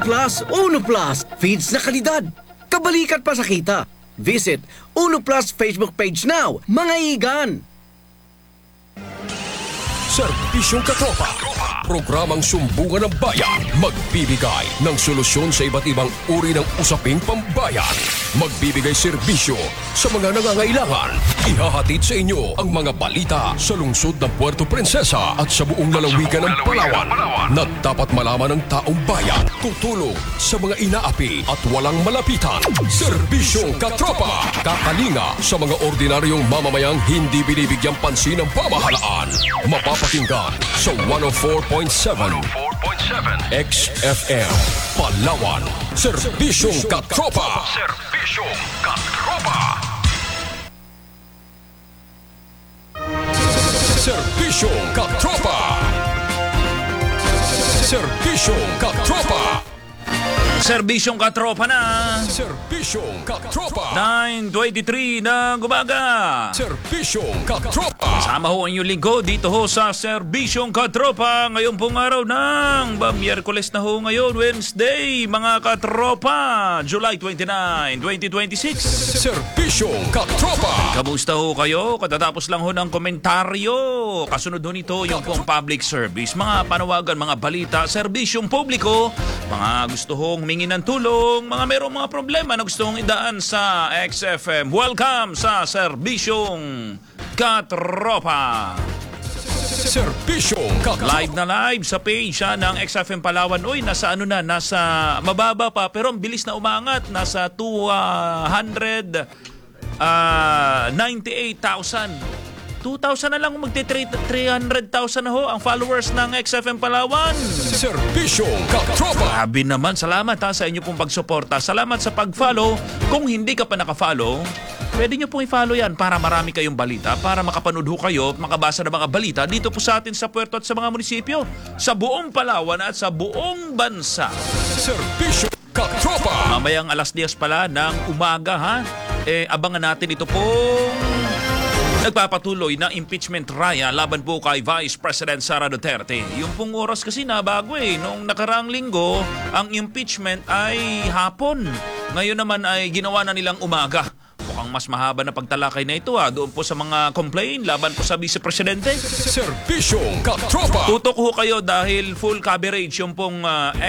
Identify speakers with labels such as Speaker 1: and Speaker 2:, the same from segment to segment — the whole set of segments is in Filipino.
Speaker 1: Uno Plus, feeds na kalidad. Kabalikat pa sa kita. Visit Uno Plus Facebook page now, mga igan.
Speaker 2: Serbisyong Katropa, programang sumbungan ng bayan, magbibigay ng solusyon sa iba't ibang uri ng usaping pambayan. Magbibigay serbisyo sa mga nangangailangan. Ihahatid sa inyo ang mga balita sa lungsod ng Puerto Princesa at sa buong lalawigan ng Palawan na dapat malaman ng taong bayan. Tutulong sa mga inaapi at walang malapitan. Serbisyong Katropa, kakalinga sa mga ordinaryong mamamayang hindi binibigyang pansin ng pamahalaan. Mapapakinggan sa 104.7 XFM Palawan. Serbisyong Katropa. Serbisyong Katropa. Serbisyong Katropa. Serbisyong Katropa.
Speaker 3: Serbisyong Katropa na.
Speaker 2: Serbisyong Katropa.
Speaker 3: 9:23 ng umaga.
Speaker 2: Serbisyong Katropa.
Speaker 3: Sama ho ang inyong lingkod dito ho sa Serbisyong Katropa. Ngayon pong araw ng Miyerkules na ho ngayon, Wednesday, mga katropa, July 29, 2026.
Speaker 2: Serbisyong Katropa.
Speaker 3: Kamusta ho kayo? Katatapos lang ho ng komentaryo. Kasunod ho nito yung pong public service. Mga panawagan, mga balita, serbisyong publiko, mga gusto hong humingi ng tulong, mga merong mga problema na gusto hong idaan sa XFM. Welcome sa Serbisyong Katropa.
Speaker 2: Serbisyong Katropa.
Speaker 3: Live na live sa page ng XFM Palawan. Uy, nasa ano na, nasa mababa pa pero ang bilis na umangat. Nasa 298,000. 2,000 na lang magti-300,000 na ho ang followers ng XFM Palawan.
Speaker 2: Serbisyong Katropa.
Speaker 3: Grabe naman. Salamat sa inyo pong pagsuporta. Salamat sa pag-follow. Kung hindi ka pa naka-follow, pwede nyo pong i-follow yan para marami kayong balita, para makapanood ho kayo at makabasa ng mga balita dito po sa atin sa Puerto at sa mga munisipyo, sa buong Palawan at sa buong bansa.
Speaker 2: Serbisyong Katropa.
Speaker 3: Mamayang alas 10 pala ng umaga ha. Abangan natin ito pong nagpapatuloy na impeachment trial laban po kay Vice President Sara Duterte. Yung pong oras kasi nabago Noong nakaraang linggo, ang impeachment ay hapon. Ngayon naman ay ginawa na nilang umaga. Mukhang mas mahaba na pagtalakay na ito doon po sa mga complaint laban po sa Vice Presidente.
Speaker 2: Serbisyong Katropa.
Speaker 3: Tutok ho kayo dahil full coverage yung pong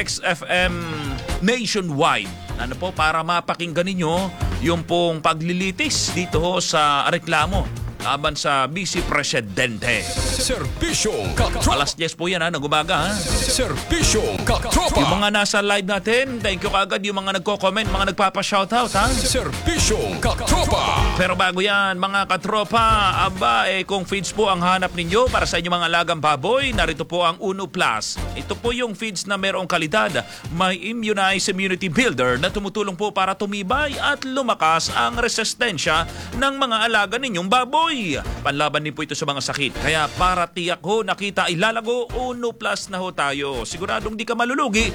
Speaker 3: XFM nationwide. Ano po, para mapakinggan ninyo yung pong paglilitis dito ho sa reklamo laban sa Vice Presidente.
Speaker 2: Serbisyong Katropa.
Speaker 3: Alas 10 po yan nag-umaga
Speaker 2: Serbisyong Katropa.
Speaker 3: Yung mga nasa live natin, thank you kagad yung mga nagko-comment, mga nagpapa-shoutout
Speaker 2: Serbisyong Katropa.
Speaker 3: Pero bago yan, mga katropa, kung feeds po ang hanap ninyo para sa inyong mga alagang baboy, narito po ang Uno Plus. Ito po yung feeds na mayroong kalidad. May Immunize Immunity Builder na tumutulong po para tumibay at lumakas ang resistensya ng mga alaga ninyong baboy. Panlaban din po ito sa mga sakit. Kaya para tiyak ho nakita ilalago, Uno Plus na ho tayo. Siguradong di ka malulugi.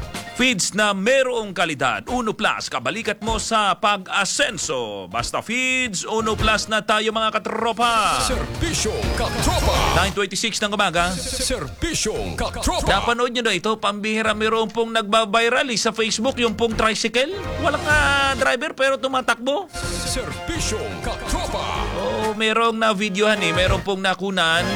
Speaker 3: Feeds na merong kalidad. Uno Plus, kabalikat mo sa pag-asenso. Basta feeds, Uno Plus na tayo mga katropa.
Speaker 2: Serbisyong Katropa.
Speaker 3: 9:26 ng umaga.
Speaker 2: Serbisyong Katropa.
Speaker 3: Napanood nyo na ito, pambihira mayroon pong nagbabiral sa Facebook, yung pong tricycle. Walang driver pero tumatakbo.
Speaker 2: Serbisyong Katropa.
Speaker 3: Merong na videohan merong pong nakunan.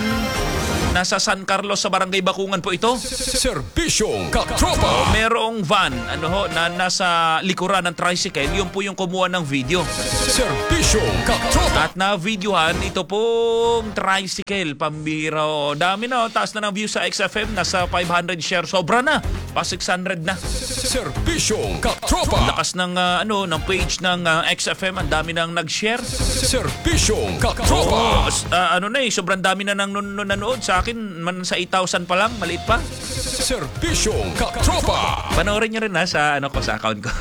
Speaker 3: Nasa San Carlos sa Barangay Bakungan po ito.
Speaker 2: Serbisyong Katropa.
Speaker 3: Merong van na nasa likuran ng tricycle. Yun po yung kumuha ng video.
Speaker 2: Serbisyong Katropa.
Speaker 3: At na-videohan ito pong tricycle. Pambira. Dami na. Taas na ng view sa XFM. Nasa 500 share. Sobra na. Pa 600 na.
Speaker 2: Serbisyong Katropa.
Speaker 3: Lakas ng ng page ng XFM. Ang dami nang nag-share.
Speaker 2: Serbisyong Katropa.
Speaker 3: Sobrang dami na nang nanonood. Sa akin, sa 8,000 pa lang. Maliit pa.
Speaker 2: Serbisyong Katropa.
Speaker 3: Panoorin nyo rin sa sa account ko.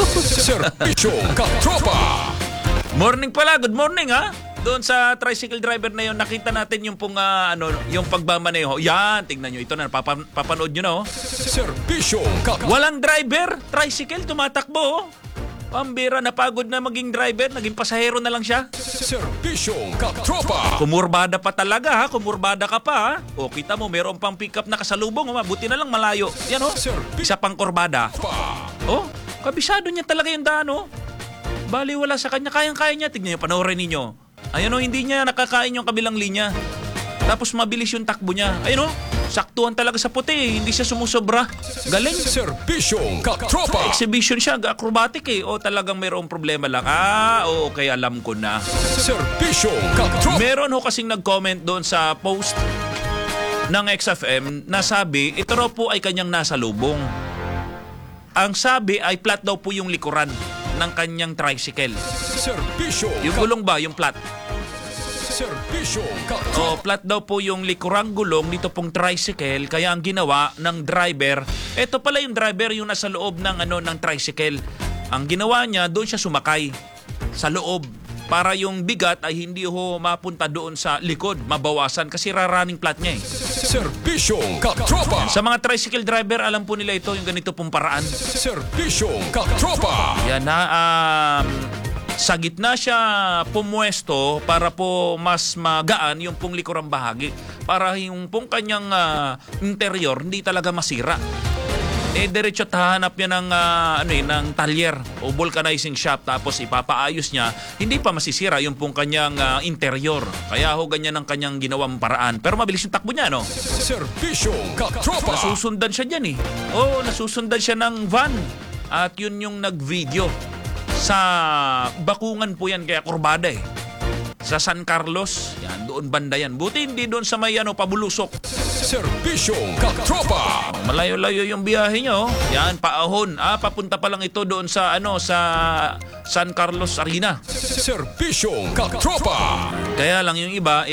Speaker 2: Serbisyong Katropa.
Speaker 3: Morning pala. Good morning Doon sa tricycle driver na yun, nakita natin yung pong yung pagbamaneho. Yan, tingnan nyo. Ito na, papanood nyo na
Speaker 2: Serbisyong Katropa.
Speaker 3: Walang driver, tricycle, tumatakbo Pambira, napagod na maging driver, naging pasahero na lang siya.
Speaker 2: Serbisyong katropa.
Speaker 3: Kumurbada pa talaga ha, kumurbada ka pa ha. O kita mo, meron pang pick up na kasalubong, buti na lang malayo. Yan o, isa pang kurbada. Oh, kabisado niya talaga yung daan oh. Baliwala sa kanya, kayang-kaya niya. Tignan niyo, panoorin ninyo. Ayun o, hindi niya nakakain yung kabilang linya. Tapos mabilis yung takbo niya. Ayun o, saktuhan talaga sa puti, hindi siya sumusobra. Galing.
Speaker 2: Serbisyong katropa.
Speaker 3: Exhibition siya, acrobatic eh. O talagang mayroong problema lang. Oo, okay, alam ko na.
Speaker 2: Serbisyong katropa.
Speaker 3: Meron ho kasing nag-comment doon sa post ng XFM na sabi, ito raw po ay kanyang nasa lubong. Ang sabi ay flat daw po yung likuran ng kanyang tricycle.
Speaker 2: Serbisyong
Speaker 3: Yung gulong ba, yung flat?
Speaker 2: Serbisyong katropa.
Speaker 3: Flat daw po yung likurang gulong nito pong tricycle, kaya ang ginawa ng driver, eto pala yung driver yung nasa loob ng ng tricycle. Ang ginawa niya, doon siya sumakay sa loob para yung bigat ay hindi ho mapunta doon sa likod, mabawasan kasi raraning flat niya eh.
Speaker 2: Serbisyong katropa.
Speaker 3: Sa mga tricycle driver, alam po nila ito, yung ganito pong paraan.
Speaker 2: Serbisyong katropa.
Speaker 3: Yan na, sa gitna siya pumwesto para po mas magaan yung pong likurang bahagi. Para yung pong kanyang interior hindi talaga masira. Diretso hahanap niya ng, ng talyer o vulcanizing shop tapos ipapaayos niya. Hindi pa masisira yung pong kanyang interior. Kaya ho ganyan ang kanyang ginawang paraan. Pero mabilis yung takbo niya, no?
Speaker 2: Serbisyong katropa.
Speaker 3: Nasusundan siya dyan eh. Nasusundan siya ng van. At yun yung nag-video. Sa Bakungan po yan, kaya kurbada eh. Sa San Carlos, yan, doon banda yan. Buti hindi doon sa may pabulusok.
Speaker 2: Serbisyong katropa.
Speaker 3: Malayo-layo yung biyahe nyo. Yan, paahon. Papunta pa lang ito doon sa sa San Carlos Arena.
Speaker 2: Serbisyong katropa.
Speaker 3: Kaya lang yung iba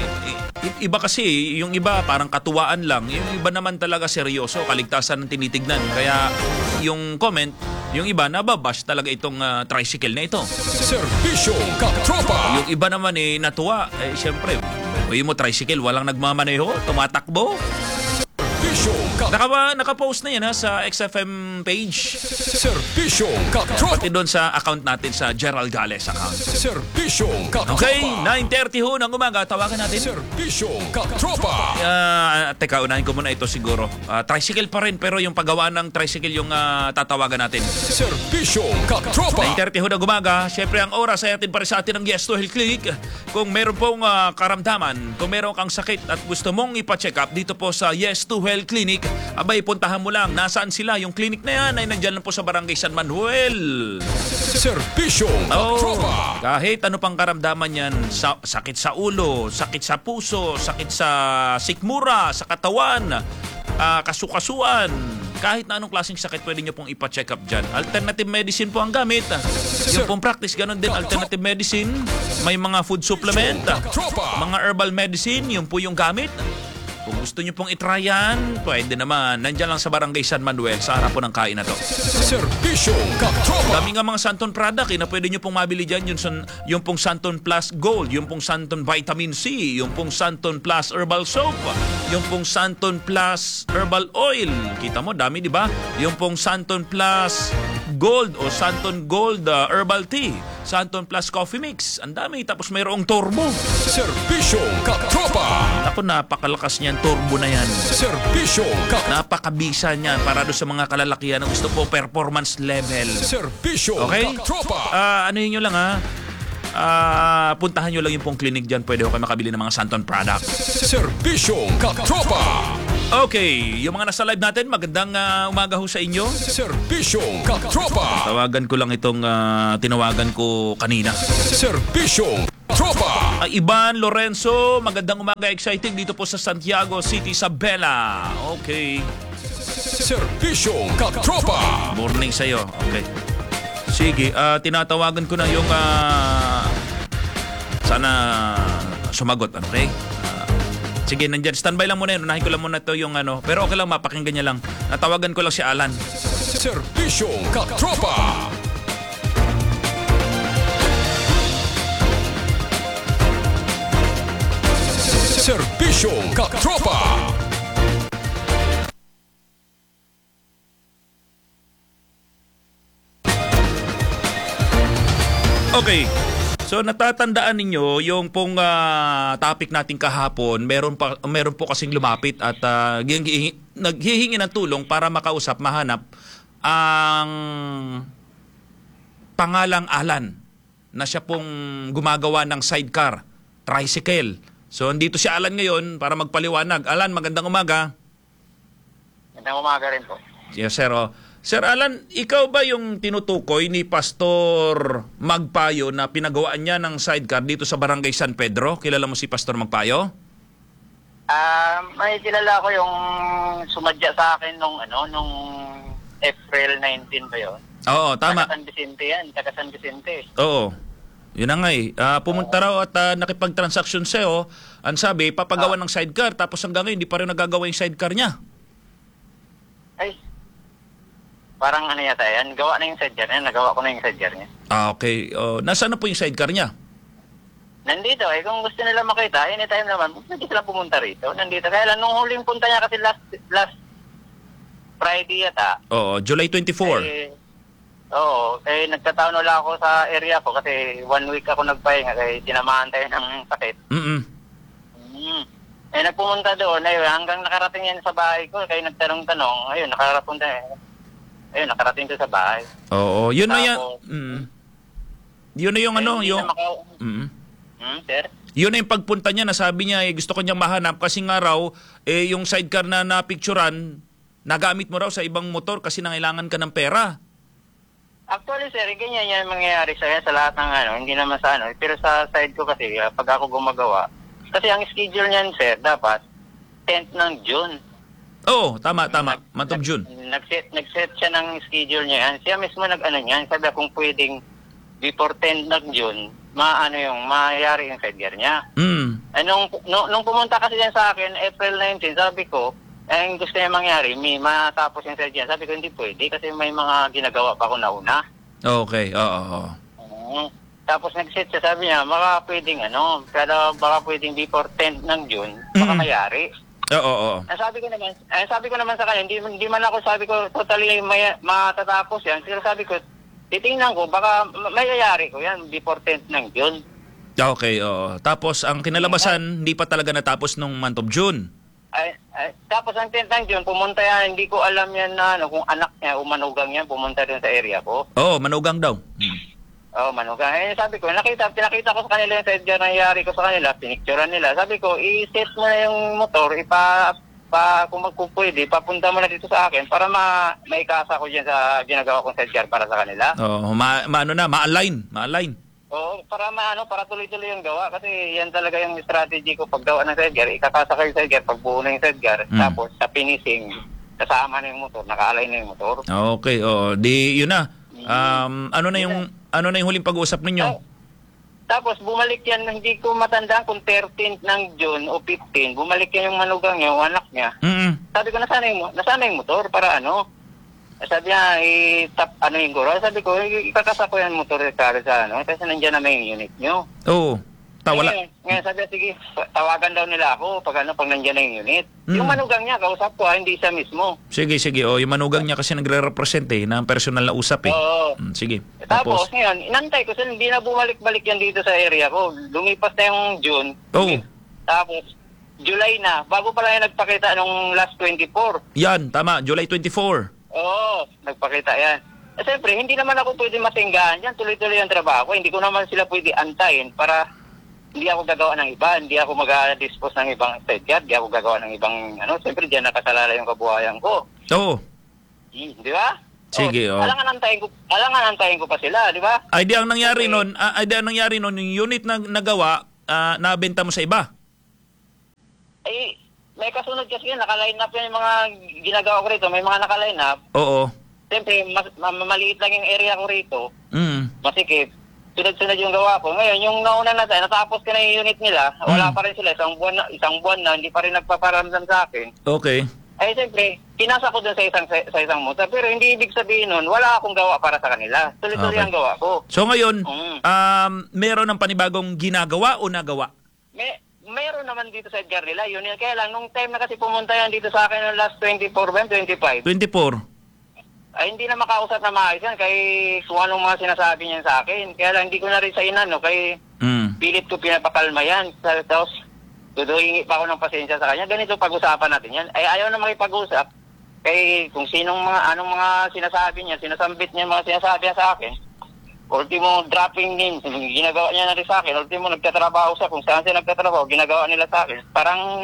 Speaker 3: iba kasi, yung iba parang katuwaan lang. Yung iba naman talaga seryoso, kaligtasan ng tinitignan. Kaya yung comment, yung iba nababash talaga itong tricycle na ito.
Speaker 2: Serbisyong katropa.
Speaker 3: Yung iba naman natuwa. Siyempre, mo tricycle, walang nagmamaneho, tumatakbo.
Speaker 2: Serbisyong katropa.
Speaker 3: Nakapost na yan sa XFM page.
Speaker 2: Serbisyong katropa.
Speaker 3: Pati doon sa account natin, sa Gerald Gales account.
Speaker 2: Serbisyong katropa.
Speaker 3: Okay, 9:30 ho ng umaga. Tawagan natin.
Speaker 2: Serbisyong katropa.
Speaker 3: Teka, unahin ko muna ito siguro. Tricycle pa rin, pero yung paggawa ng tricycle yung tatawagan natin.
Speaker 2: Serbisyong katropa.
Speaker 3: 9:30 ho ng umaga. Siyempre, ang oras ay atin para sa atin ng Yes to Health Clinic. Kung meron pong karamdaman, kung meron kang sakit at gusto mong ipa-check up dito po sa Yes to Health Clinic, abay, puntahan mo lang. Nasaan sila? Yung clinic na yan ay nandyan lang po sa Barangay San Manuel.
Speaker 2: Serbisyong katropa.
Speaker 3: Kahit ano pang karamdaman yan, sakit sa ulo, sakit sa puso, sakit sa sikmura, sa katawan, kasukasuan, kahit na anong klaseng sakit pwede nyo pong ipa-check up dyan. Alternative medicine po ang gamit. Yung pong practice, ganun din, alternative medicine. May mga food supplement, mga herbal medicine, yun po yung gamit. Kung gusto nyo pong itry yan, pwede naman. Nandiyan lang sa Barangay San Manuel, sa harap po ng kain na to.
Speaker 2: Serbisyong katropa.
Speaker 3: Dami nga mga Santon product na pwede nyo pong mabili dyan. Yung pong Santon Plus Gold, yung pong Santon Vitamin C, yung pong Santon Plus Herbal Soap, yung pong Santon Plus Herbal Oil. Kita mo, dami di ba? Yung pong Santon Plus Gold o Santon Gold Herbal Tea, Santon Plus Coffee Mix. Ang dami. Tapos mayroong turbo.
Speaker 2: Serbisyong katropa.
Speaker 3: Ako, napakalakas niyan. Turbo na yan.
Speaker 2: Serbisyong katropa.
Speaker 3: Napakabisa niyan para doon sa mga kalalakihan na gusto po performance level.
Speaker 2: Serbisyong
Speaker 3: Okay?
Speaker 2: katropa.
Speaker 3: Ano yun nyo lang puntahan nyo lang yung pong clinic dyan. Pwede ko kayo makabili ng mga Santon product.
Speaker 2: Serbisyong katropa.
Speaker 3: Okay, yung mga nasa live natin, magandang umaga ho sa inyo.
Speaker 2: Serbisyong katropa.
Speaker 3: Tawagan ko lang itong tinawagan ko kanina.
Speaker 2: Serbisyong katropa.
Speaker 3: Ivan Lorenzo, magandang umaga, exciting dito po sa Santiago City, Isabela. Okay.
Speaker 2: Serbisyong katropa.
Speaker 3: Morning sa'yo. Okay. Sige, tinatawagan ko na yung sana sumagot, okay? Sige, nandyan. Standby lang muna yun. Unahin ko lang muna ito yung pero okay lang, mapakinggan niya lang. Natawagan ko lang si Alan.
Speaker 2: Serbisyong katropa. Serbisyong katropa.
Speaker 3: Okay. So natatandaan ninyo yung pong topic natin kahapon, meron po kasing lumapit at naghihingi ng tulong para makausap, mahanap ang pangalang Alan na siya pong gumagawa ng sidecar, tricycle. So andito si Alan ngayon para magpaliwanag. Alan, magandang umaga.
Speaker 4: Magandang umaga rin po.
Speaker 3: Yes, sir. Sir Alan, ikaw ba yung tinutukoy ni Pastor Magpayo na pinagawaan niya ng sidecar dito sa Barangay San Pedro? Kilala mo si Pastor Magpayo?
Speaker 4: May kilala ko yung sumadya sa akin nung April 19 ba yun?
Speaker 3: Oo, tama.
Speaker 4: Taga San Vicente yan, taga San Vicente.
Speaker 3: Oo. Yun na nga eh. Pumunta raw at nakipag-transaction sa'yo. Ang sabi, papagawa ng sidecar tapos hanggang ngayon hindi pa rin nagagawa yung sidecar niya.
Speaker 4: Ay, parang ano yata yan, gawa na yung sidecar niya, nagawa ko na yung sidecar niya.
Speaker 3: Okay. Nasaan na po yung sidecar niya?
Speaker 4: Nandito, kung gusto nila makita, anytime naman, pwede sila pumunta rito. Nandito, kaya lang, nung huling punta niya kasi last Friday yata.
Speaker 3: Oo, July 24.
Speaker 4: Nagtataon ulit ako sa area ko kasi 1 week ako nagpahinga kaya tinamahan tayo ng sakit. Nagpumunta doon, hanggang nakarating yan sa bahay ko, kaya nagtanong-tanong, nakarating doon sa bahay.
Speaker 3: Oo, yun na yan.
Speaker 4: Tapos,
Speaker 3: Yun na yung
Speaker 4: sir?
Speaker 3: Yun na yung pagpunta niya, nasabi niya, gusto ko niyang mahanap kasi nga raw, yung sidecar na napicturan, nagamit mo raw sa ibang motor kasi nangailangan ka ng pera.
Speaker 4: Actually, sir, ganyan yan mangyayari sa lahat ng hindi naman sa pero sa side ko kasi, pag ako gumagawa, kasi ang schedule niyan, sir, dapat 10th ng June.
Speaker 3: Oo, tama. Month of June.
Speaker 4: Nag-set siya ng schedule niya yan. Siya mismo niyan. Sabi kung pwedeng before 10 ng June, mayayari yung sidecar niya. Nung pumunta kasi yan sa akin, April 19, sabi ko, ang gusto niya mangyari, matapos yung sidecar. Sabi ko, hindi pwede kasi may mga ginagawa pa ako nauna.
Speaker 3: Okay, oo.
Speaker 4: Tapos nag-set siya, sabi niya, baka pwedeng before 10 ng June, baka mayari.
Speaker 3: Oo.
Speaker 4: Sabi ko naman sa kanya, hindi man ako sabi ko totally matatapos yan. Pero sabi ko, titingnan ko, baka mayayari ko yan before 10th ng June.
Speaker 3: Okay, oo. Tapos ang kinalabasan, hindi pa talaga natapos nung month of June.
Speaker 4: Tapos ang 10th ng June, pumunta yan, hindi ko alam yan na kung anak niya o manugang yan, pumunta rin sa area ko.
Speaker 3: Oo, manugang daw.
Speaker 4: Manugang. Sabi ko, pinakita ko sa kanila yung sidecar na nangyari ko sa kanila, pinicturean nila. Sabi ko, i-set mo na yung motor, kung pwede, papunta mo na dito sa akin para maikasa ko dyan sa ginagawa kong sidecar para sa kanila.
Speaker 3: Oo, ma-align.
Speaker 4: Oo, para tuloy-tuloy yung gawa. Kasi yan talaga yung strategy ko paggawa ng sidecar. Ikakasa ko yung sidecar, pagbuo na yung sidecar, tapos sa finishing, kasama na yung motor, naka-align na yung motor.
Speaker 3: Okay, yun na. Ano na yung huling pag-uusap ninyo?
Speaker 4: Tapos bumalik yan, hindi ko matandaan kung 13th ng June o 15, bumalik yan yung manugang niya o anak niya. Sabi ko, nasana yung motor para Sabi niya, yung guro. Sabi ko, ikakasa ko yan motor kasi nandiyan na may unit nyo.
Speaker 3: Oo. Wala.
Speaker 4: Ngayon sabi niya, sige, tawagan daw nila ako pag nandiyan na yung unit. Yung manugang niya, kausap ko hindi siya mismo.
Speaker 3: Sige. Yung manugang niya kasi nagre-represent na personal na usap
Speaker 4: Oo.
Speaker 3: Sige.
Speaker 4: Tapos ngayon, inantay ko kasi hindi na bumalik-balik yan dito sa area ko. Lumipas na yung June.
Speaker 3: Oo.
Speaker 4: Tapos, July na. Bago pala yung nagpakita nung last 24.
Speaker 3: Yan, tama. July 24.
Speaker 4: Oo, nagpakita yan. Siyempre, hindi naman ako pwede matinggahan yan. Tuloy-tuloy ang trabaho ko. Hindi ko naman sila pwede antayin para hindi ako gagawa ng iba. Hindi ako mag-dispose ng ibang sidecar. Hindi ako gagawa ng ibang Siyempre, diyan nakasalala yung kabuhayan ko.
Speaker 3: Oo.
Speaker 4: Di ba?
Speaker 3: Sige,
Speaker 4: Alangan antayin ko pa sila, di ba?
Speaker 3: Ay, di ang nangyari nun, yung unit na nagawa, nabenta mo sa iba.
Speaker 4: May kasunod kasi yan, naka-line up yan yung mga ginagawa ko rito. May mga naka-line up.
Speaker 3: Oo.
Speaker 4: Siyempre, maliit lang yung area ko rito. Masikip. Sunod-sunod yung gawa ko. Ngayon, yung nauna na tayo, natapos ko na yung unit nila. Wala pa rin sila. Isang buwan na, hindi pa rin nagpaparamdam sa akin.
Speaker 3: Okay.
Speaker 4: Ay, siyempre, pinasa ko dun sa isang motor. Pero hindi ibig sabihin nun, wala akong gawa para sa kanila. Tuloy-tuloy ang gawa ko.
Speaker 3: So ngayon, meron ng panibagong ginagawa o nagawa?
Speaker 4: Mayroon naman dito sa Edgar nila. Yun. Kaya lang, nung time na kasi pumunta yan dito sa akin ng last 24 ba? 25.
Speaker 3: 24.
Speaker 4: ay hindi na makausap na maayos yan kay kung anong mga sinasabi niya sa akin. Kaya lang hindi ko na rin sa inano kay pilit ko pinapakalma yan. Tapos duduhingi pa ako ng pasensya sa kanya. Ganito pag-usapan natin yan. Ay ayaw na makipag-usap kay kung sinong anong mga sinasabi niya, sinasambit niya mga sinasabi niya sa akin. Ultimo dropping names, ginagawa niya na rin sa akin. Ultimo nagtatrabaho siya, kung saan siya nagtatrabaho, ginagawa nila sa akin. Parang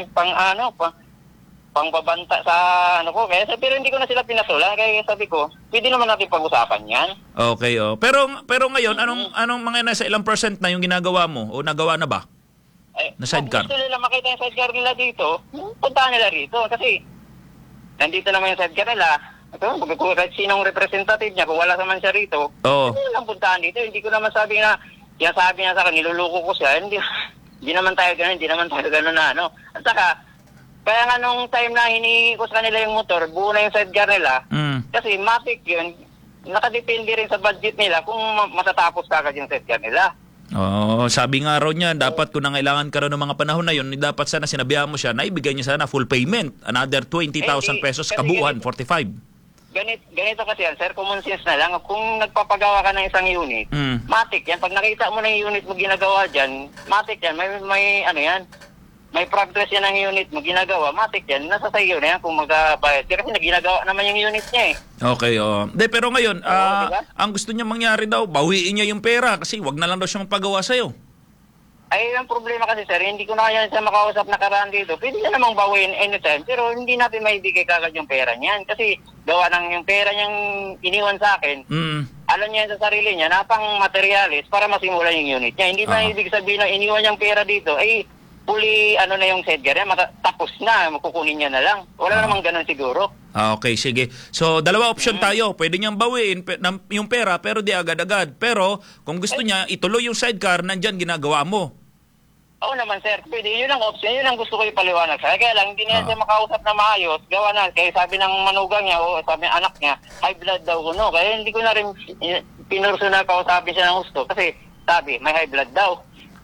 Speaker 4: pangbabanta sa ko. Kaya pero hindi ko na sila pinasulan. Kaya sabi ko, pwede naman natin pag-usapan yan.
Speaker 3: Okay, oh. Pero ngayon, anong mga nasa ilang percent na yung ginagawa mo? O nagawa na ba? Na sidecar?
Speaker 4: Kung gusto nila makita yung sidecar nila dito, puntahan nila rito. Kasi nandito naman yung sidecar nila. Ito, kung sinong representative niya, kung wala naman siya rito, hindi lang puntahan dito. Hindi ko naman sabi na, sabi niya sa akin, niluluko ko siya. Hindi naman tayo gano'n na ano. At saka, kaya nga nung time na hiniikos kanila yung motor, buo na yung sidecar nila. Kasi matik yun, nakadepende rin sa budget nila kung matatapos kagad yung sidecar nila.
Speaker 3: Oh, sabi nga raw niya, dapat kung nangailangan ka raw ng mga panahon na yun, dapat sana sinabihan mo siya na ibigay niya sana full payment. Another 20,000 pesos kabuuan, 45.
Speaker 4: Ganito kasi yan, sir, common sense na lang. Kung nagpapagawa ka ng isang unit, matik yan. Pag nakita mo na yung unit mo ginagawa dyan, matik yan. May ano yan, may progress yan ang unit mo ginagawa, matik yan. Nasa sayo na yan kung magbabayad. Kasi naginagawa naman yung unit niya eh.
Speaker 3: Okay, oh. Pero ngayon,
Speaker 4: diba?
Speaker 3: ang gusto niya mangyari daw, bawiin niya yung pera kasi wag na lang daw siyang pagawa sa'yo.
Speaker 4: Ay, ang problema kasi sir, hindi ko na yan siya makausap na karaan dito. Pwede na namang bawiin anytime, pero hindi natin maibigay kagad yung pera niyan. Kasi gawa ng yung pera niyang iniwan sa akin, alam niya sa sarili niya na pang materialis para masimulan yung unit niya. Hindi na ibig sabihin na iniwan niyang pera dito, ay fully ano na yung sidecar niya, tapos na, makukunin niya na lang. Wala namang ganun siguro.
Speaker 3: Okay, sige. So, dalawa option tayo. Pwede niyang bawiin yung pera pero di agad-agad. Pero kung gusto niya, ituloy yung sidecar, nandyan ginagawa mo.
Speaker 4: Oo naman sir, pwede. Yun ang option, yun ang gusto ko ipaliwanag sa kaya lang, hindi niya siya makausap na maayos. Gawa na, kaya sabi ng manugang niya o sabi ng anak niya, high blood daw ko, no? Kaya hindi ko na rin pinursunal kausapin siya ng gusto. Kasi sabi, may high blood daw.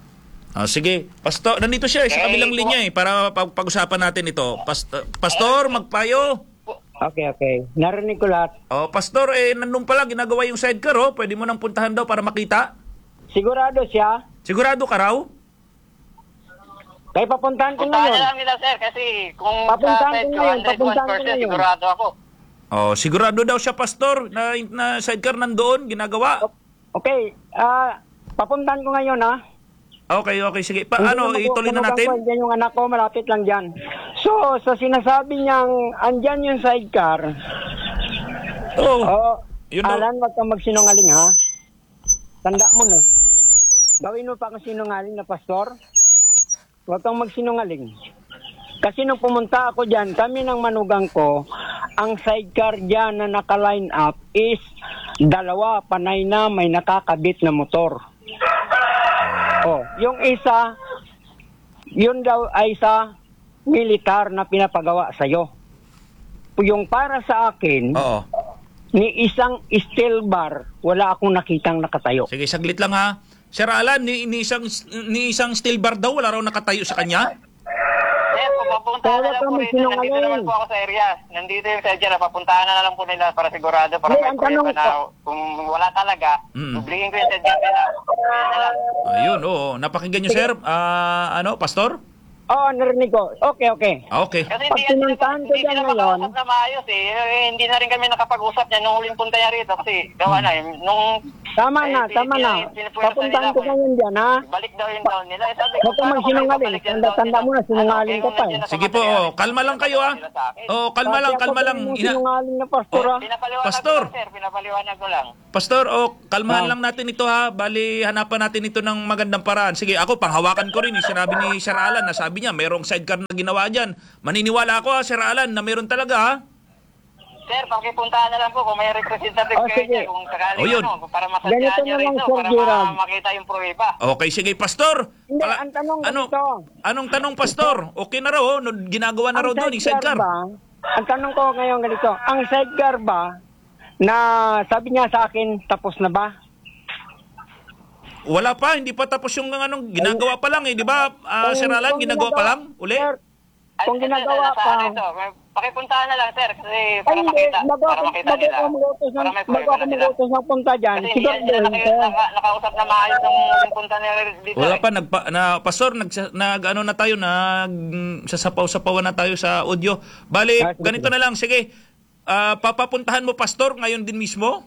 Speaker 3: Sige. Pastor, nandito siya sa kabilang linya para pag-usapan natin ito. Pastor, magpayo.
Speaker 5: Okay. Narinig ko lahat.
Speaker 3: Pastor, nandun pala ginagawa yung sidecar, Pwede mo nang puntahan daw para makita.
Speaker 5: Sigurado siya?
Speaker 3: Sigurado ka raw?
Speaker 5: Kaya papuntahan ko
Speaker 4: Puntahan
Speaker 5: ngayon.
Speaker 4: na lang nila sir, kasi kung
Speaker 5: Papuntahan
Speaker 4: sa
Speaker 5: ko ngayon,
Speaker 4: 201% sigurado ako.
Speaker 3: Sigurado daw siya, Pastor, na sidecar nandoon, ginagawa.
Speaker 5: Okay, papuntahan ko ngayon ha.
Speaker 3: Okay, sige. Ituloy na natin?
Speaker 5: Diyan yung anak ko, malapit lang dyan. So, sa sinasabi niyang andyan yung sidecar, Alan, wag kang magsinungaling ha. Tanda mo na. Gawin mo pa kang sinungaling na pastor. Wag kang magsinungaling. Kasi nung pumunta ako dyan, kami ng manugang ko, ang sidecar dyan na naka-line up is dalawa, panay na may nakakabit na motor. Yung isa, yun daw ay sa militar na pinapagawa sa'yo. Yung para sa akin, ni isang steel bar, wala akong nakitang nakatayo.
Speaker 3: Sige, saglit lang ha. Sir Alan, ni isang steel bar daw, wala raw nakatayo sa kanya?
Speaker 4: Papuntahan na lang po nila. Nandito naman po ako sa area. Nandito yung sidecar. Papuntahan na lang po nila para sigurado. Para may prueba na kung wala talaga, dublihin ko yung sidecar nila.
Speaker 3: Ayun, napakinggan nyo, sir. Pastor?
Speaker 5: Narinig ko. Okay.
Speaker 3: Okay.
Speaker 4: Kasi hindi sila makausap na maayos hindi na rin kami nakapag-usap niya nung huling punta niya rito. Kasi gawa na
Speaker 5: Tama na. Papuntahan ko ngayon dyan, ha?
Speaker 4: Balik daw yung down nila.
Speaker 5: Huwag kang magsinungaling. Tanda mo na, sinungaling ka pa.
Speaker 3: Sige po, kalma lang kayo, ha? Kalma lang.
Speaker 5: Sinungaling na pastor, ha?
Speaker 3: Pastor.
Speaker 4: Pinapaliwanag ko lang.
Speaker 3: Pastor, kalmahan lang natin ito, ha? Bali, hanapan natin ito ng magandang paraan. Sige, ako, panghawakan ko rin. Sinabi ni Sir Alan, sabi niya, mayroong sidecar na ginawa dyan. Maniniwala ako, Sir Alan, na mayroon talaga, ha?
Speaker 4: Sir, pakipuntahan na lang po kung may representative kayo dyan, kung sakali para masadyahan nyo rito, para makita yung pruweba.
Speaker 3: Okay, sige, Pastor.
Speaker 5: Hindi, ang tanong ito.
Speaker 3: Anong tanong, Pastor? Okay na raw, ginagawa na raw doon, yung sidecar.
Speaker 5: Ang tanong ko ngayon ganito, ang sidecar ba, na sabi niya sa akin, tapos na ba?
Speaker 3: Wala pa, hindi pa tapos yung ginagawa pa lang, di ba, Sir Alan, ginagawa pa lang, uli?
Speaker 5: Kung ginagawa pa,
Speaker 4: pakipuntahan na lang, sir, kasi
Speaker 5: Ay,
Speaker 4: para
Speaker 5: hindi.
Speaker 4: makita,
Speaker 5: Bago
Speaker 4: para makita nila. Para may
Speaker 5: ako
Speaker 4: prueba na sila.
Speaker 5: mag-utos ng punta dyan.
Speaker 4: Kasi hindi yan sila nakausap na maayos ng muling punta nila dito.
Speaker 3: Wala
Speaker 4: eh.
Speaker 3: pa pastor, nag ano na tayo, sasapaw-sapawan na tayo sa audio. Bali,
Speaker 5: Ah, sige,
Speaker 3: ganito na lang, sige. Papapuntahan mo pastor ngayon din mismo?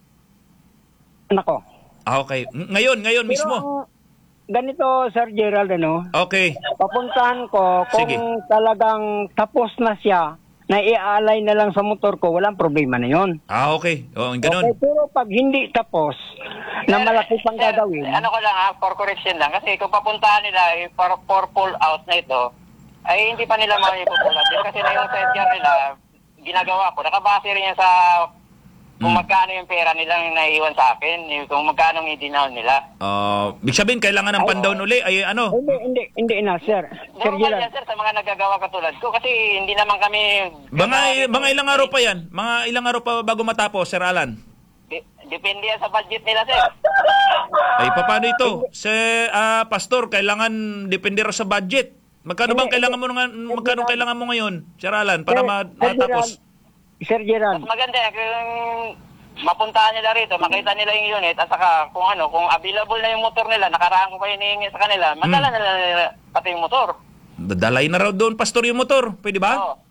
Speaker 5: Nako.
Speaker 3: Okay. Ngayon mismo.
Speaker 5: Pero, ganito, Sir Gerald,
Speaker 3: Okay.
Speaker 5: papuntahan ko kung
Speaker 3: Sige.
Speaker 5: talagang tapos na siya, na iaalay na lang sa motor ko, walang problema na yon.
Speaker 3: Okay. O,
Speaker 5: Okay,
Speaker 3: ganun.
Speaker 5: pero pag hindi tapos, na malaki pang
Speaker 4: Sir,
Speaker 5: gagawin,
Speaker 4: ano ko lang for correction lang, kasi kung papuntahan nila for pull out na ito, ay hindi pa nila pull out din kasi na yung side yard nila, ginagawa ko. Nakabase rin yan sa kung magkano yung pera nilang naiwan sa akin, kung magkano yung i-denown nila.
Speaker 3: Ibig sabihin, kailangan ng pandown uli. Ay, ano?
Speaker 5: hindi na, sir. Sir
Speaker 4: Normal
Speaker 5: Gerald.
Speaker 4: yan, sir, sa mga nagagawa katulad ko kasi hindi naman kami...
Speaker 3: Mga ilang araw pa yan? Mga ilang araw pa bago matapos, Sir Alan?
Speaker 4: Depende yan sa budget nila, sir.
Speaker 3: Ay, paano ito? Pastor, kailangan depende rin sa budget. Magkano kailangan mo ngayon, Sir Alan, para matapos?
Speaker 5: Sir Gerald.
Speaker 4: Mas maganda kung mapuntahan nila rito, makita nila yung unit, at saka kung available na yung motor nila, nakaraan ko pa hinihingi sa kanila, madala na nila pati yung motor.
Speaker 3: Dadalay na raw doon, Pastor, yung motor. Pwede ba?
Speaker 4: Oo.